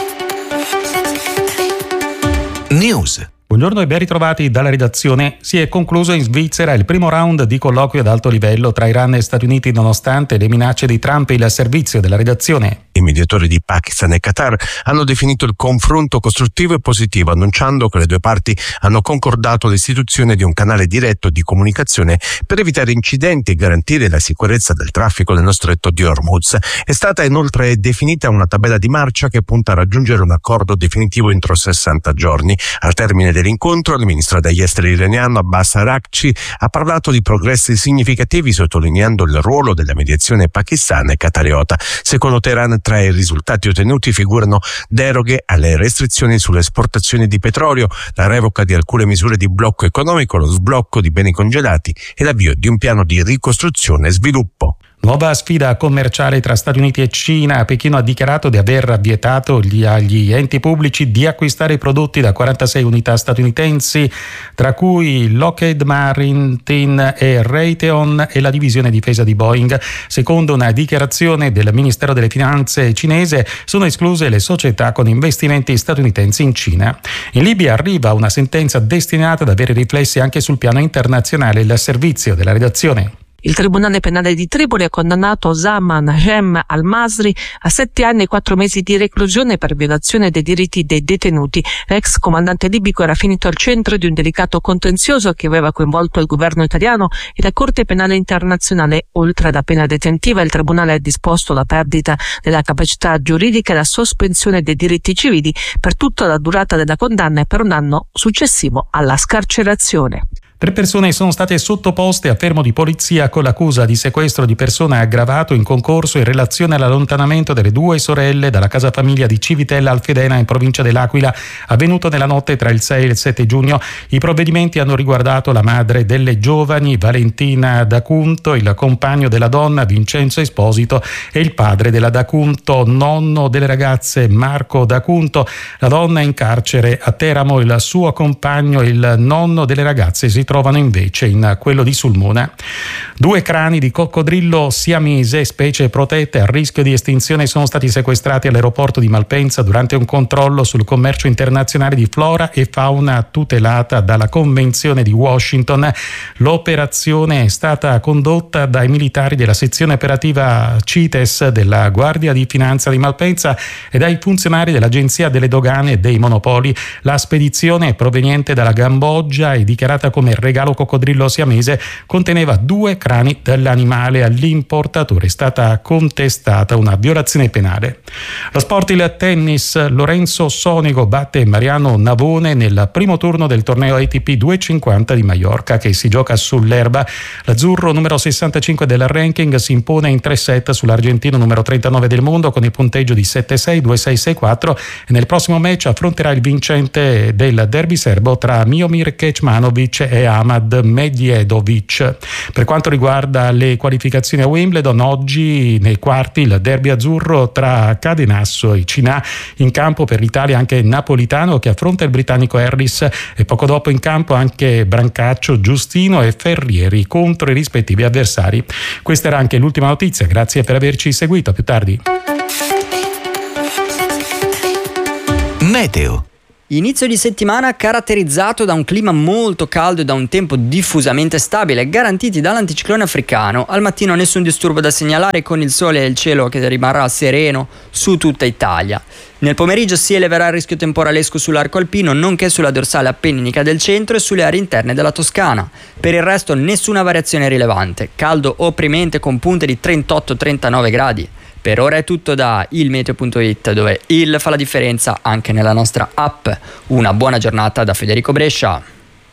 News. Buongiorno e ben ritrovati dalla redazione. Si è concluso in Svizzera il primo round di colloquio ad alto livello tra Iran e Stati Uniti nonostante le minacce di Trump. Il servizio della redazione. I mediatori di Pakistan e Qatar hanno definito il confronto costruttivo e positivo, annunciando che le due parti hanno concordato l'istituzione di un canale diretto di comunicazione per evitare incidenti e garantire la sicurezza del traffico nello stretto di Hormuz. È stata inoltre definita una tabella di marcia che punta a raggiungere un accordo definitivo entro 60 giorni. Al termine dell'incontro, il ministro degli esteri iraniano Abbas Araghchi ha parlato di progressi significativi, sottolineando il ruolo della mediazione pakistana e qatariota. Secondo Teheran, tra i risultati ottenuti figurano deroghe alle restrizioni sulle esportazioni di petrolio, la revoca di alcune misure di blocco economico, lo sblocco di beni congelati e l'avvio di un piano di ricostruzione e sviluppo. Nuova sfida commerciale tra Stati Uniti e Cina. Pechino ha dichiarato di aver vietato agli enti pubblici di acquistare i prodotti da 46 unità statunitensi, tra cui Lockheed Martin e Raytheon e la divisione difesa di Boeing. Secondo una dichiarazione del Ministero delle Finanze cinese, sono escluse le società con investimenti statunitensi in Cina. In Libia arriva una sentenza destinata ad avere riflessi anche sul piano internazionale. Il servizio della redazione. Il Tribunale Penale di Tripoli ha condannato Zaman Najem Al-Masri a 7 anni e 4 mesi di reclusione per violazione dei diritti dei detenuti. L'ex comandante libico era finito al centro di un delicato contenzioso che aveva coinvolto il governo italiano e la Corte Penale Internazionale. Oltre alla pena detentiva, il Tribunale ha disposto la perdita della capacità giuridica e la sospensione dei diritti civili per tutta la durata della condanna e per un anno successivo alla scarcerazione. 3 persone sono state sottoposte a fermo di polizia con l'accusa di sequestro di persona aggravato in concorso in relazione all'allontanamento delle 2 sorelle dalla casa famiglia di Civitella Alfedena in provincia dell'Aquila, avvenuto nella notte tra il 6 e il 7 giugno. I provvedimenti hanno riguardato la madre delle giovani, Valentina D'Acunto, il compagno della donna, Vincenzo Esposito, e il padre della D'Acunto, nonno delle ragazze, Marco D'Acunto. La donna è in carcere a Teramo, il suo compagno, il nonno delle ragazze, si trovano invece in quello di Sulmona. 2 crani di coccodrillo siamese, specie protette a rischio di estinzione, sono stati sequestrati all'aeroporto di Malpensa durante un controllo sul commercio internazionale di flora e fauna tutelata dalla Convenzione di Washington. L'operazione è stata condotta dai militari della sezione operativa CITES della Guardia di Finanza di Malpensa e dai funzionari dell'Agenzia delle Dogane e dei Monopoli. La spedizione, proveniente dalla Cambogia e dichiarata come regalo coccodrillo siamese, conteneva 2 crani dell'animale. All'importatore è stata contestata una violazione penale. Lo sport, il tennis. Lorenzo Sonego batte Mariano Navone nel primo turno del torneo ATP 250 di Maiorca, che si gioca sull'erba. L'azzurro, numero 65 del ranking, si impone in 3 set sull'argentino numero 39 del mondo con il punteggio di 7-6, 2-6, 6-4, e nel prossimo match affronterà il vincente del derby serbo tra Miomir Kecmanovic e Ahmad Medjedovic. Per quanto riguarda le qualificazioni a Wimbledon, oggi nei quarti il derby azzurro tra Cadenasso e Cinà. In campo per l'Italia anche Napolitano, che affronta il britannico Harris, e poco dopo in campo anche Brancaccio, Giustino e Ferrieri contro i rispettivi avversari. Questa era anche l'ultima notizia, grazie per averci seguito, a più tardi. Meteo. Inizio di settimana caratterizzato da un clima molto caldo e da un tempo diffusamente stabile, garantiti dall'anticiclone africano. Al mattino nessun disturbo da segnalare, con il sole e il cielo che rimarrà sereno su tutta Italia. Nel pomeriggio si eleverà il rischio temporalesco sull'arco alpino, nonché sulla dorsale appenninica del centro e sulle aree interne della Toscana. Per il resto nessuna variazione rilevante, caldo opprimente con punte di 38-39 gradi. Per ora è tutto da ilmeteo.it, dove il fa la differenza anche nella nostra app. Una buona giornata da Federico Brescia.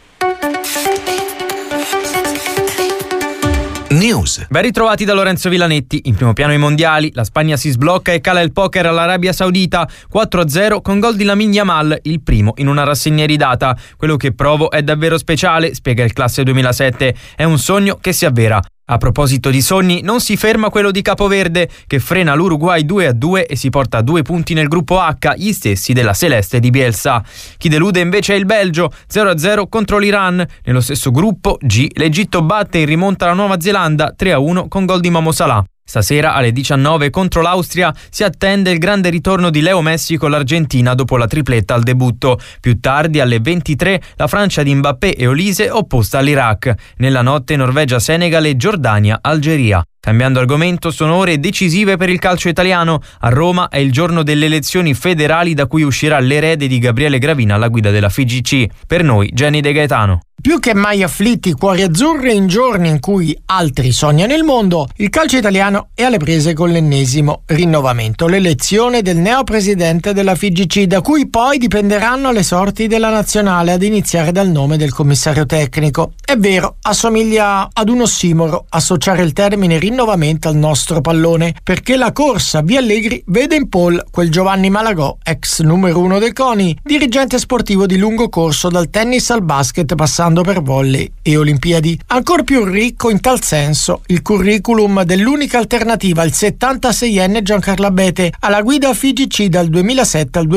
News. Ben ritrovati da Lorenzo Villanetti. In primo piano i mondiali, la Spagna si sblocca e cala il poker all'Arabia Saudita 4-0 con gol di Lamine Yamal, il primo in una rassegna iridata. Quello che provo è davvero speciale, spiega il classe 2007. È un sogno che si avvera. A proposito di sogni, non si ferma quello di Capoverde, che frena l'Uruguay 2-2 e si porta a 2 punti nel gruppo H, gli stessi della Celeste di Bielsa. Chi delude invece è il Belgio, 0-0 contro l'Iran. Nello stesso gruppo G, l'Egitto batte in rimonta la Nuova Zelanda 3-1 con gol di Momo Salah. Stasera alle 19 contro l'Austria si attende il grande ritorno di Leo Messi con l'Argentina dopo la tripletta al debutto. Più tardi alle 23 la Francia di Mbappé e Olise opposta all'Iraq. Nella notte Norvegia-Senegal e Giordania-Algeria. Cambiando argomento, sono ore decisive per il calcio italiano. A Roma è il giorno delle elezioni federali da cui uscirà l'erede di Gabriele Gravina alla guida della FIGC. Per noi, Jenny De Gaetano. Più che mai afflitti cuori azzurri in giorni in cui altri sognano il mondo, il calcio italiano è alle prese con l'ennesimo rinnovamento, l'elezione del neopresidente della FIGC, da cui poi dipenderanno le sorti della nazionale, ad iniziare dal nome del commissario tecnico. È vero, assomiglia ad un ossimoro associare il termine rinnovamento al nostro pallone, perché la corsa via Allegri vede in pole quel Giovanni Malagò, ex numero 1 del CONI, dirigente sportivo di lungo corso dal tennis al basket passando per volley e Olimpiadi. Ancor più ricco in tal senso il curriculum dell'unica alternativa, il 76enne Giancarlo Abete, alla guida FIGC dal 2007 al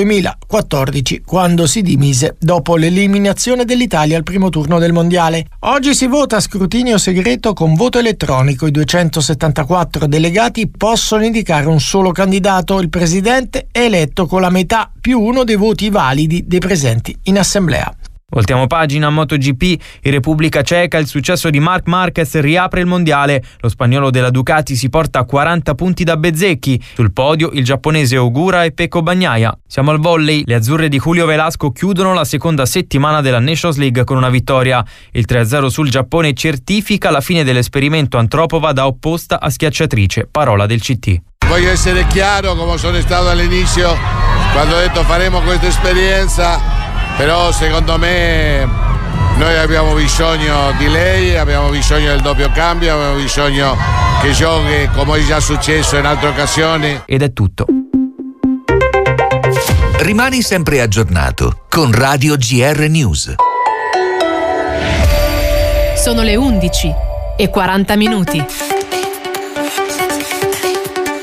2014, quando si dimise dopo l'eliminazione dell'Italia al primo turno del mondiale. Oggi si vota a scrutinio segreto con voto elettronico. I 274 delegati possono indicare un solo candidato. Il presidente è eletto con la metà più uno dei voti validi dei presenti in assemblea. Voltiamo pagina a MotoGP. In Repubblica Ceca il successo di Marc Marquez riapre il mondiale. Lo spagnolo della Ducati si porta a 40 punti da Bezzecchi. Sul podio il giapponese Ogura e Pecco Bagnaia. Siamo al volley. Le azzurre di Julio Velasco chiudono la seconda settimana della Nations League con una vittoria. Il 3-0 sul Giappone certifica la fine dell'esperimento Antropova da opposta a schiacciatrice. Parola del CT. Voglio essere chiaro, come sono stato all'inizio, quando ho detto faremo questa esperienza. Però secondo me noi abbiamo bisogno di lei, abbiamo bisogno del doppio cambio, abbiamo bisogno che giochi come è già successo in altre occasioni. Ed è tutto. Rimani sempre aggiornato con Radio GR News. Sono le 11:40.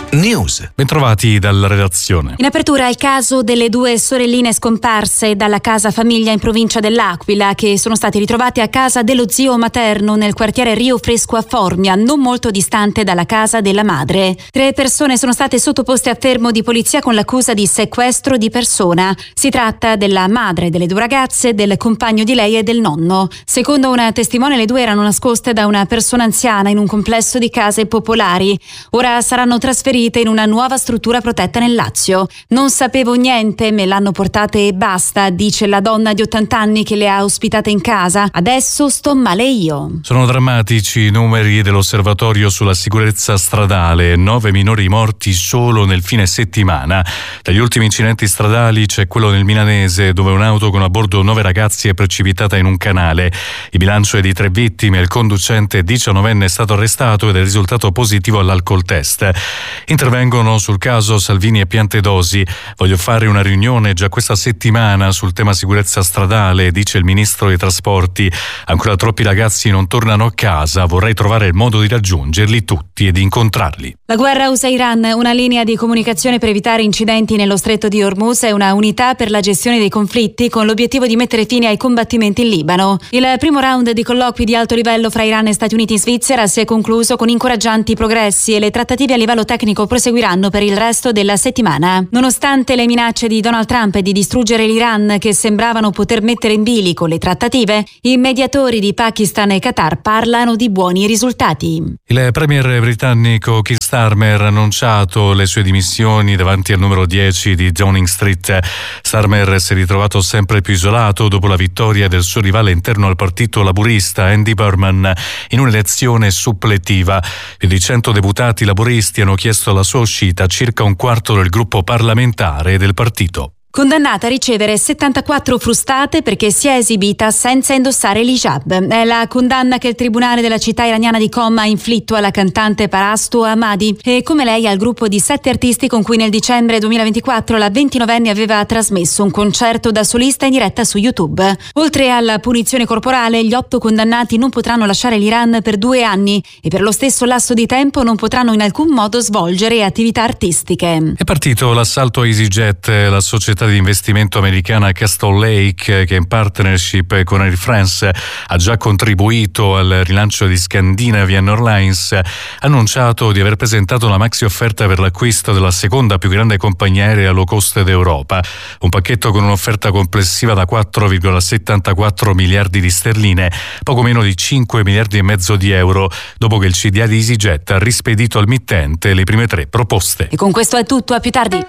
News. Bentrovati dalla redazione. In apertura il caso delle due sorelline scomparse dalla casa famiglia in provincia dell'Aquila, che sono state ritrovate a casa dello zio materno nel quartiere Rio Fresco a Formia, non molto distante dalla casa della madre. 3 persone sono state sottoposte a fermo di polizia con l'accusa di sequestro di persona. Si tratta della madre delle 2 ragazze, del compagno di lei e del nonno. Secondo una testimone, le 2 erano nascoste da una persona anziana in un complesso di case popolari. Ora saranno trasferite in una nuova struttura protetta nel Lazio. Non sapevo niente, me l'hanno portate e basta, dice la donna di 80 anni che le ha ospitate in casa. Adesso sto male io. Sono drammatici i numeri dell'osservatorio sulla sicurezza stradale. 9 minori morti solo nel fine settimana. Tra gli ultimi incidenti stradali c'è quello nel Milanese, dove un'auto con a bordo 9 ragazzi è precipitata in un canale. Il bilancio è di 3 vittime, il conducente 19enne è stato arrestato ed è risultato positivo all'alcol test. Intervengono sul caso Salvini e Piantedosi. Voglio fare una riunione già questa settimana sul tema sicurezza stradale, dice il ministro dei trasporti. Ancora troppi ragazzi non tornano a casa, vorrei trovare il modo di raggiungerli tutti e di incontrarli. La guerra USA-Iran, una linea di comunicazione per evitare incidenti nello stretto di Hormuz e una unità per la gestione dei conflitti con l'obiettivo di mettere fine ai combattimenti in Libano. Il primo round di colloqui di alto livello fra Iran e Stati Uniti in Svizzera si è concluso con incoraggianti progressi e le trattative a livello tecnico proseguiranno per il resto della settimana. Nonostante le minacce di Donald Trump di distruggere l'Iran, che sembravano poter mettere in bilico le trattative, i mediatori di Pakistan e Qatar parlano di buoni risultati. Il premier britannico Keir Starmer ha annunciato le sue dimissioni davanti al numero 10 di Downing Street. Starmer si è ritrovato sempre più isolato dopo la vittoria del suo rivale interno al partito laburista Andy Burnham in un'elezione suppletiva. Più di 100 deputati laburisti hanno chiesto alla sua uscita circa un quarto del gruppo parlamentare del partito. Condannata a ricevere 74 frustate perché si è esibita senza indossare l'hijab. È la condanna che il tribunale della città iraniana di Qom ha inflitto alla cantante Parastu Ahmadi e come lei al gruppo di 7 artisti con cui nel dicembre 2024 la 29enne aveva trasmesso un concerto da solista in diretta su YouTube. Oltre alla punizione corporale, gli 8 condannati non potranno lasciare l'Iran per 2 anni e per lo stesso lasso di tempo non potranno in alcun modo svolgere attività artistiche. È partito l'assalto a EasyJet, la società di investimento americana Castle Lake, che in partnership con Air France ha già contribuito al rilancio di Scandinavian Airlines, ha annunciato di aver presentato una maxi offerta per l'acquisto della seconda più grande compagnia aerea low cost d'Europa. Un pacchetto con un'offerta complessiva da 4,74 miliardi di sterline, poco meno di 5 miliardi e mezzo di euro, dopo che il CDA di EasyJet ha rispedito al mittente le prime 3 proposte. E con questo è tutto, a più tardi.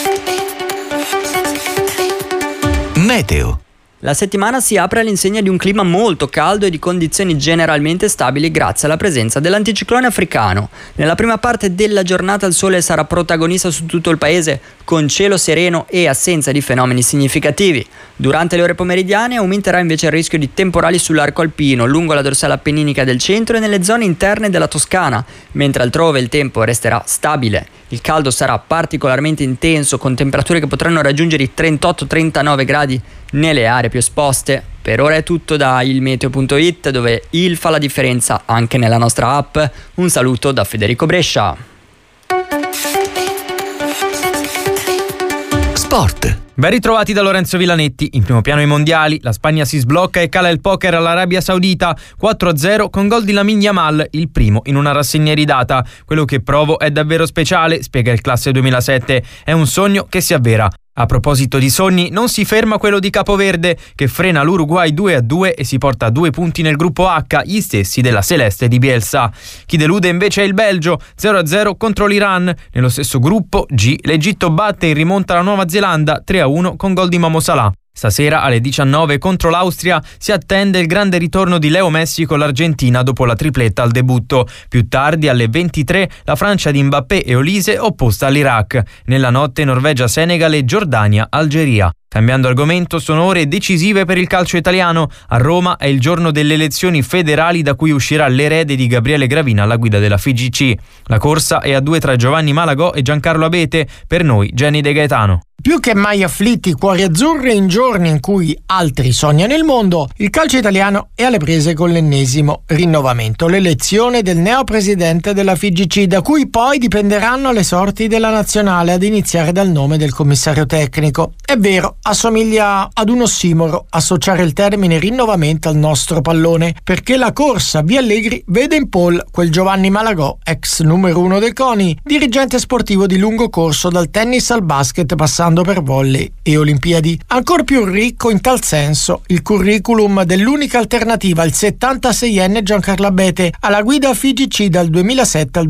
Meteo. La settimana si apre all'insegna di un clima molto caldo e di condizioni generalmente stabili grazie alla presenza dell'anticiclone africano. Nella prima parte della giornata il sole sarà protagonista su tutto il paese, con cielo sereno e assenza di fenomeni significativi. Durante le ore pomeridiane aumenterà invece il rischio di temporali sull'arco alpino, lungo la dorsale appenninica del centro e nelle zone interne della Toscana, mentre altrove il tempo resterà stabile. Il caldo sarà particolarmente intenso, con temperature che potranno raggiungere i 38-39 gradi nelle aree più esposte. Per ora è tutto da ilmeteo.it, dove il fa la differenza anche nella nostra app. Un saluto da Federico Brescia. Sport. Ben ritrovati da Lorenzo Villanetti. In primo piano i mondiali, la Spagna si sblocca e cala il poker all'Arabia Saudita 4-0 con gol di Lamine Yamal, il primo in una rassegna iridata. Quello che provo è davvero speciale, spiega il classe 2007. È un sogno che si avvera. A proposito di sogni, non si ferma quello di Capoverde, che frena l'Uruguay 2-2 e si porta a 2 punti nel gruppo H, gli stessi della Celeste di Bielsa. Chi delude invece è il Belgio, 0-0 contro l'Iran. Nello stesso gruppo G, l'Egitto batte in rimonta la Nuova Zelanda 3-1 con gol di Momo Salah. Stasera alle 19 contro l'Austria si attende il grande ritorno di Leo Messi con l'Argentina dopo la tripletta al debutto. Più tardi alle 23 la Francia di Mbappé e Olise opposta all'Iraq. Nella notte Norvegia-Senegal e Giordania-Algeria. Cambiando argomento, sono ore decisive per il calcio italiano. A Roma è il giorno delle elezioni federali da cui uscirà l'erede di Gabriele Gravina alla guida della FIGC. La corsa è a due tra Giovanni Malagò e Giancarlo Abete, per noi Jenny De Gaetano. Più che mai afflitti cuori azzurri in giorni in cui altri sognano il mondo, il calcio italiano è alle prese con l'ennesimo rinnovamento, l'elezione del neopresidente della FIGC, da cui poi dipenderanno le sorti della nazionale, ad iniziare dal nome del commissario tecnico. È vero, assomiglia ad un ossimoro associare il termine rinnovamento al nostro pallone, perché la corsa via Allegri vede in pole quel Giovanni Malagò, ex numero 1 del CONI, dirigente sportivo di lungo corso dal tennis al basket passando per volley e Olimpiadi. Ancor più ricco in tal senso il curriculum dell'unica alternativa, il 76enne Giancarlo Abete, alla guida FIGC dal 2007 al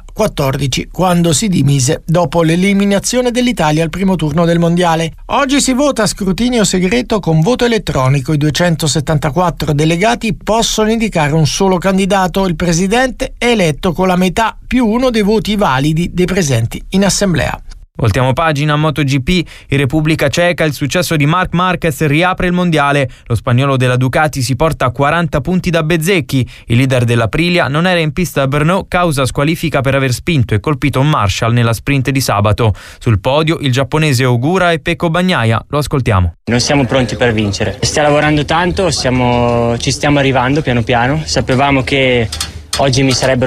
2014, quando si dimise dopo l'eliminazione dell'Italia al primo turno del mondiale. Oggi si vota a scrutinio segreto con voto elettronico. I 274 delegati possono indicare un solo candidato. Il presidente è eletto con la metà più uno dei voti validi dei presenti in assemblea. Voltiamo pagina a MotoGP. In Repubblica Ceca il successo di Marc Marquez riapre il mondiale. Lo spagnolo della Ducati si porta a 40 punti da Bezzecchi. Il leader dell'Aprilia non era in pista a Brno causa squalifica per aver spinto e colpito un Marshall nella sprint di sabato. Sul podio il giapponese Ogura e Pecco Bagnaia. Lo ascoltiamo. Non siamo pronti per vincere. Stiamo lavorando tanto, ci stiamo arrivando piano piano. Sapevamo che oggi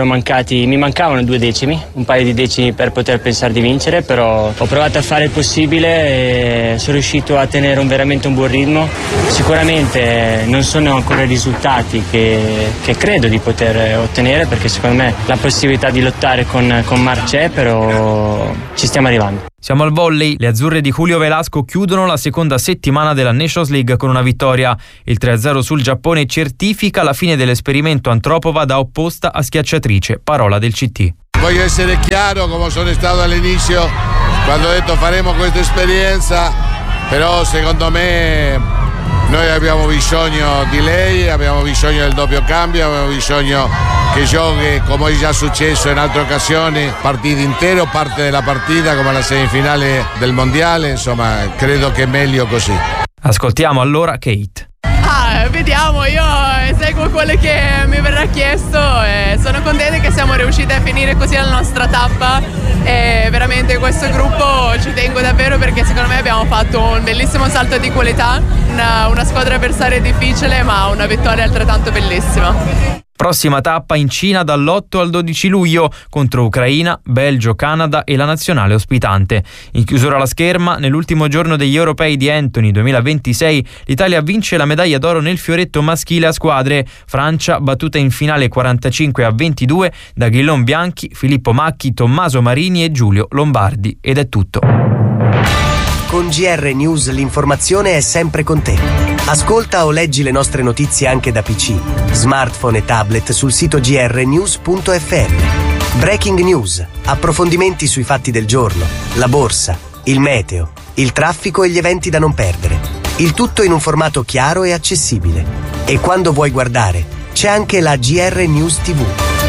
mi mancavano 2 decimi, un paio di decimi per poter pensare di vincere, però ho provato a fare il possibile e sono riuscito a tenere veramente un buon ritmo. Sicuramente non sono ancora i risultati che credo di poter ottenere, perché secondo me la possibilità di lottare con Marc c'è, però ci stiamo arrivando. Siamo al volley. Le azzurre di Julio Velasco chiudono la seconda settimana della Nations League con una vittoria. Il 3-0 sul Giappone certifica la fine dell'esperimento Antropova da opposta a schiacciatrice. Parola del CT. Voglio essere chiaro, come sono stato all'inizio quando ho detto faremo questa esperienza, però secondo me noi abbiamo bisogno di lei, abbiamo bisogno del doppio cambio, abbiamo bisogno che giochi, come è già successo in altre occasioni, partita intero, parte della partita come la semifinale del mondiale, insomma credo che è meglio così. Ascoltiamo allora Kate. Vediamo, io seguo quello che mi verrà chiesto e sono contenta che siamo riusciti a finire così la nostra tappa e veramente questo gruppo ci tengo davvero, perché secondo me abbiamo fatto un bellissimo salto di qualità, una squadra avversaria difficile ma una vittoria altrettanto bellissima. Prossima tappa in Cina dall'8 al 12 luglio contro Ucraina, Belgio, Canada e la nazionale ospitante. In chiusura alla scherma, nell'ultimo giorno degli europei di Anthony 2026, l'Italia vince la medaglia d'oro nel fioretto maschile a squadre. Francia battuta in finale 45-22 da Guillaume Bianchi, Filippo Macchi, Tommaso Marini e Giulio Lombardi. Ed è tutto. Con GR News l'informazione è sempre con te. Ascolta o leggi le nostre notizie anche da PC, smartphone e tablet sul sito grnews.fm. Breaking news, approfondimenti sui fatti del giorno, la borsa, il meteo, il traffico e gli eventi da non perdere. Il tutto in un formato chiaro e accessibile. E quando vuoi guardare, c'è anche la GR News TV.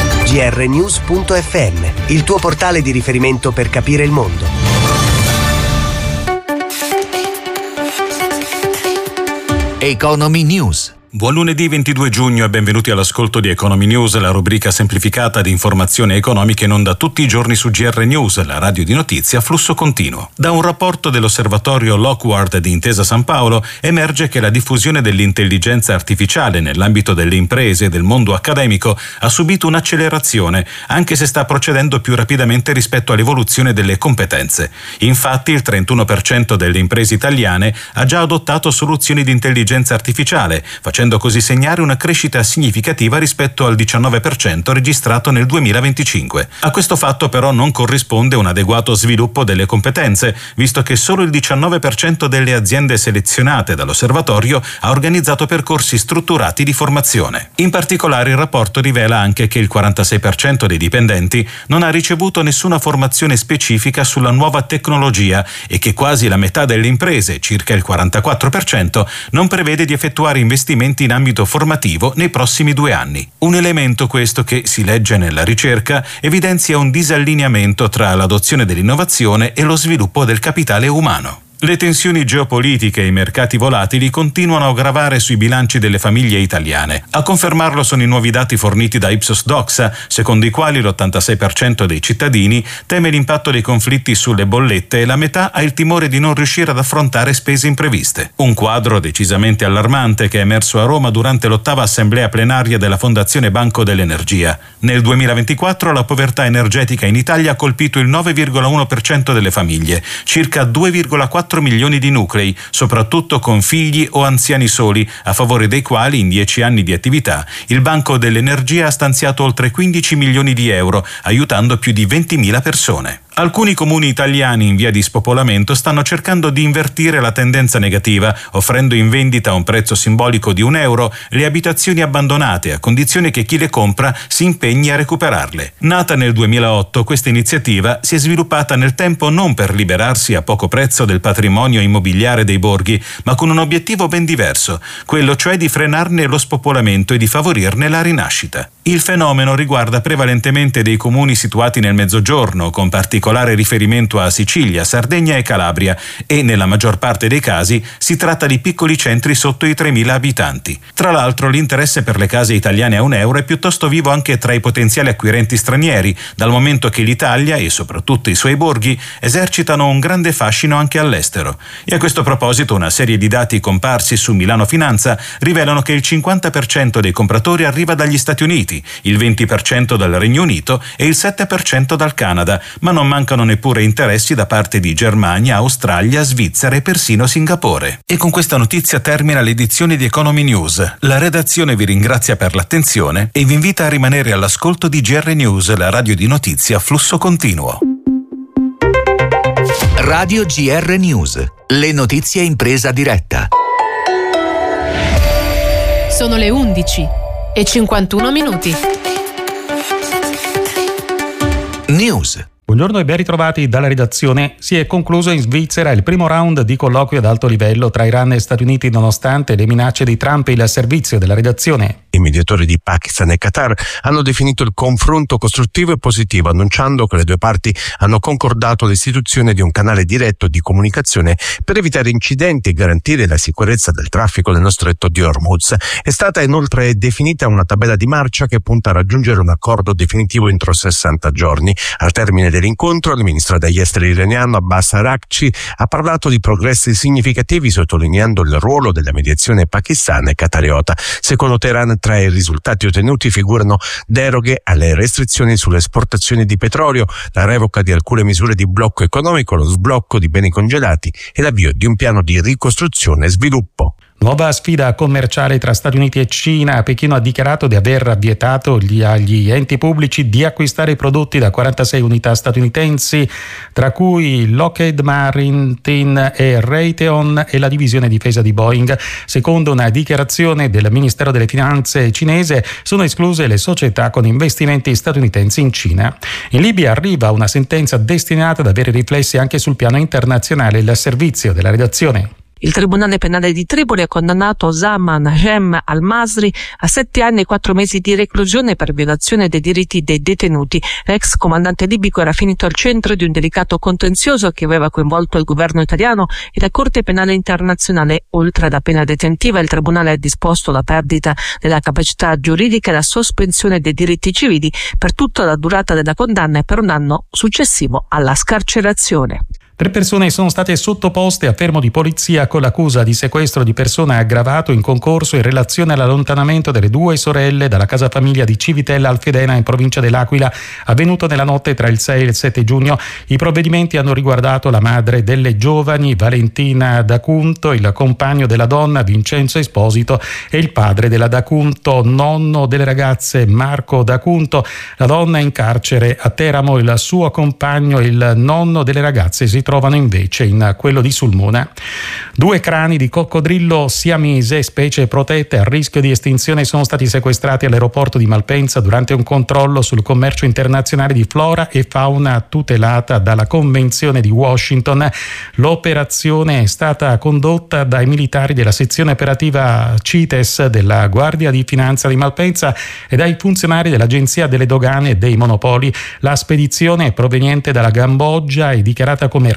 grnews.fm, il tuo portale di riferimento per capire il mondo. Economy News. Buon lunedì 22 giugno e benvenuti all'ascolto di Economy News, la rubrica semplificata di informazioni economiche in onda tutti i giorni su GR News, la radio di notizie a flusso continuo. Da un rapporto dell'osservatorio Lockward di Intesa San Paolo emerge che la diffusione dell'intelligenza artificiale nell'ambito delle imprese e del mondo accademico ha subito un'accelerazione, anche se sta procedendo più rapidamente rispetto all'evoluzione delle competenze. Infatti il 31% delle imprese italiane ha già adottato soluzioni di intelligenza artificiale, facendo così segnare una crescita significativa rispetto al 19% registrato nel 2025. A questo fatto però non corrisponde un adeguato sviluppo delle competenze, visto che solo il 19% delle aziende selezionate dall'osservatorio ha organizzato percorsi strutturati di formazione. In particolare il rapporto rivela anche che il 46% dei dipendenti non ha ricevuto nessuna formazione specifica sulla nuova tecnologia e che quasi la metà delle imprese, circa il 44%, non prevede di effettuare investimenti in ambito formativo nei prossimi 2 anni. Un elemento questo che, si legge nella ricerca, evidenzia un disallineamento tra l'adozione dell'innovazione e lo sviluppo del capitale umano. Le tensioni geopolitiche e i mercati volatili continuano a gravare sui bilanci delle famiglie italiane. A confermarlo sono i nuovi dati forniti da Ipsos Doxa, secondo i quali l'86% dei cittadini teme l'impatto dei conflitti sulle bollette e la metà ha il timore di non riuscire ad affrontare spese impreviste. Un quadro decisamente allarmante che è emerso a Roma durante l'8ª assemblea plenaria della Fondazione Banco dell'Energia. Nel 2024 la povertà energetica in Italia ha colpito il 9,1% delle famiglie, circa 2,4 milioni di nuclei, soprattutto con figli o anziani soli, a favore dei quali in 10 anni di attività il Banco dell'Energia ha stanziato oltre 15 milioni di euro, aiutando più di 20.000 persone. Alcuni comuni italiani in via di spopolamento stanno cercando di invertire la tendenza negativa, offrendo in vendita a un prezzo simbolico di €1 le abitazioni abbandonate, a condizione che chi le compra si impegni a recuperarle. Nata nel 2008, questa iniziativa si è sviluppata nel tempo non per liberarsi a poco prezzo del patrimonio immobiliare dei borghi, ma con un obiettivo ben diverso, quello cioè di frenarne lo spopolamento e di favorirne la rinascita. Il fenomeno riguarda prevalentemente dei comuni situati nel Mezzogiorno, con particolare riferimento a Sicilia, Sardegna e Calabria, e nella maggior parte dei casi si tratta di piccoli centri sotto i 3.000 abitanti. Tra l'altro l'interesse per le case italiane a €1 è piuttosto vivo anche tra i potenziali acquirenti stranieri, dal momento che l'Italia e soprattutto i suoi borghi esercitano un grande fascino anche all'estero. E a questo proposito una serie di dati comparsi su Milano Finanza rivelano che il 50% dei compratori arriva dagli Stati Uniti, il 20% dal Regno Unito e il 7% dal Canada, ma non mancano neppure interessi da parte di Germania, Australia, Svizzera e persino Singapore. E con questa notizia termina l'edizione di Economy News. La redazione vi ringrazia per l'attenzione e vi invita a rimanere all'ascolto di GR News, la radio di notizie a flusso continuo. Radio GR News, le notizie in presa diretta. Sono le 11:51. News. Buongiorno e ben ritrovati dalla redazione. Si è concluso in Svizzera il primo round di colloqui ad alto livello tra Iran e Stati Uniti nonostante le minacce di Trump. Il servizio della redazione. I mediatori di Pakistan e Qatar hanno definito il confronto costruttivo e positivo, annunciando che le due parti hanno concordato l'istituzione di un canale diretto di comunicazione per evitare incidenti e garantire la sicurezza del traffico nello stretto di Hormuz. È stata inoltre definita una tabella di marcia che punta a raggiungere un accordo definitivo entro 60 giorni. Al termine dell'incontro, il ministro degli esteri iraniano Abbas Araghchi ha parlato di progressi significativi, sottolineando il ruolo della mediazione pakistana e qatariota. Secondo Teheran, tra i risultati ottenuti figurano deroghe alle restrizioni sulle esportazioni di petrolio, la revoca di alcune misure di blocco economico, lo sblocco di beni congelati e l'avvio di un piano di ricostruzione e sviluppo. Nuova sfida commerciale tra Stati Uniti e Cina. Pechino ha dichiarato di aver vietato agli enti pubblici di acquistare prodotti da 46 unità statunitensi, tra cui Lockheed Martin e Raytheon e la divisione difesa di Boeing. Secondo una dichiarazione del Ministero delle Finanze cinese, sono escluse le società con investimenti statunitensi in Cina. In Libia arriva una sentenza destinata ad avere riflessi anche sul piano internazionale. Il servizio della redazione. Il Tribunale Penale di Tripoli ha condannato Zaman Najem Al-Masri a 7 anni e 4 mesi di reclusione per violazione dei diritti dei detenuti. L'ex comandante libico era finito al centro di un delicato contenzioso che aveva coinvolto il governo italiano e la Corte Penale Internazionale. Oltre alla pena detentiva, il Tribunale ha disposto la perdita della capacità giuridica e la sospensione dei diritti civili per tutta la durata della condanna e per un anno successivo alla scarcerazione. 3 persone sono state sottoposte a fermo di polizia con l'accusa di sequestro di persona aggravato in concorso in relazione all'allontanamento delle 2 sorelle dalla casa famiglia di Civitella Alfedena in provincia dell'Aquila, avvenuto nella notte tra il 6 e il 7 giugno. I provvedimenti hanno riguardato la madre delle giovani, Valentina D'Acunto, il compagno della donna, Vincenzo Esposito, e il padre della D'Acunto, nonno delle ragazze, Marco D'Acunto. La donna è in carcere a Teramo, il suo compagno e il nonno delle ragazze si trovano invece in quello di Sulmona. 2 crani di coccodrillo siamese, specie protette a rischio di estinzione, sono stati sequestrati all'aeroporto di Malpensa durante un controllo sul commercio internazionale di flora e fauna tutelata dalla Convenzione di Washington. L'operazione è stata condotta dai militari della sezione operativa CITES della Guardia di Finanza di Malpensa e dai funzionari dell'Agenzia delle Dogane e dei Monopoli. La spedizione è proveniente dalla Cambogia e dichiarata come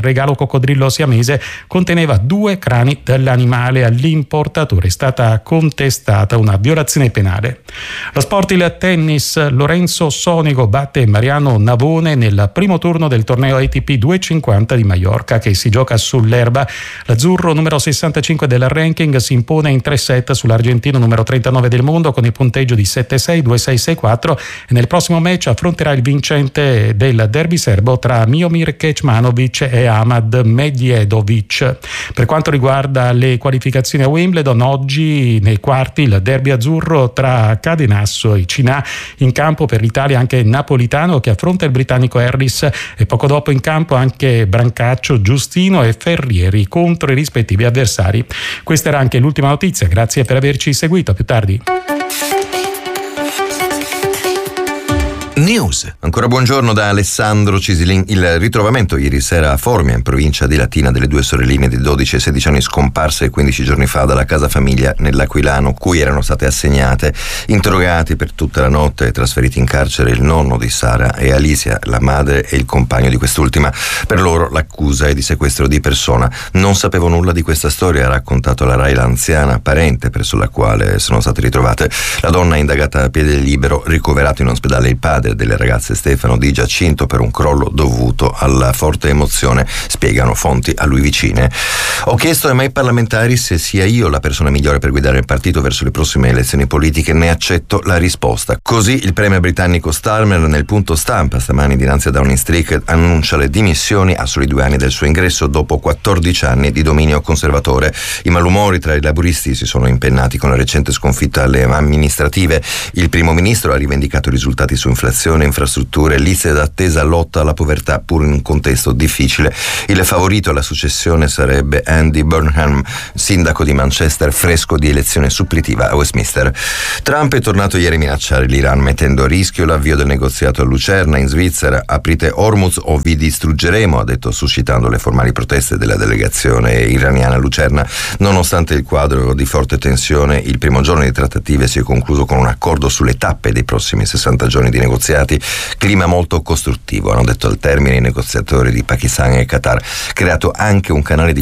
regalo coccodrillo siamese conteneva 2 crani dell'animale. All'importatore è stata contestata una violazione penale. Lo sport, il tennis. Lorenzo Sonego batte Mariano Navone nel primo turno del torneo ATP 250 di Maiorca, che si gioca sull'erba. L'azzurro, numero 65 del ranking, si impone in 3 set sull'argentino numero 39 del mondo con il punteggio di 7-6, 2-6, 6-4, e nel prossimo match affronterà il vincente del derby serbo tra Miomir Kecmanovic e Ahmad Medjedovic. Per quanto riguarda le qualificazioni a Wimbledon, oggi nei quarti il derby azzurro tra Cadenasso e Cinà. In campo per l'Italia anche Napolitano, che affronta il britannico Harris, e poco dopo in campo anche Brancaccio, Giustino e Ferrieri contro i rispettivi avversari. Questa era anche l'ultima notizia, grazie per averci seguito, a più tardi. News. Ancora buongiorno da Alessandro Cisilin. Il ritrovamento ieri sera a Formia, in provincia di Latina, delle 2 sorelline di 12 e 16 anni scomparse 15 giorni fa dalla casa famiglia nell'Aquilano, cui erano state assegnate. Interrogati per tutta la notte e trasferiti in carcere il nonno di Sara e Alicia, la madre e il compagno di quest'ultima. Per loro l'accusa è di sequestro di persona. Non sapevo nulla di questa storia, ha raccontato la Rai l'anziana parente presso la quale sono state ritrovate. La donna è indagata a piede libero, ricoverato in ospedale il padre delle ragazze Stefano Di Giacinto per un crollo dovuto alla forte emozione, spiegano fonti a lui vicine. Ho chiesto ai miei parlamentari se sia io la persona migliore per guidare il partito verso le prossime elezioni politiche, ne accetto la risposta. Così il premier britannico Starmer nel punto stampa stamani dinanzi a Downing Street annuncia le dimissioni a soli 2 anni del suo ingresso dopo 14 anni di dominio conservatore. I malumori tra i laburisti si sono impennati con la recente sconfitta alle amministrative. Il primo ministro ha rivendicato i risultati su inflazione, infrastrutture, liste d'attesa, lotta alla povertà, pur in un contesto difficile. Il favorito alla successione sarebbe Andy Burnham, sindaco di Manchester, fresco di elezione suppletiva a Westminster. Trump è tornato ieri a minacciare l'Iran, mettendo a rischio l'avvio del negoziato a Lucerna in Svizzera. Aprite Hormuz o vi distruggeremo, ha detto, suscitando le formali proteste della delegazione iraniana a Lucerna. Nonostante il quadro di forte tensione, il primo giorno di trattative si è concluso con un accordo sulle tappe dei prossimi 60 giorni di negoziati. Clima molto costruttivo, hanno detto al termine i negoziatori di Pakistan e Qatar. Creato anche un canale di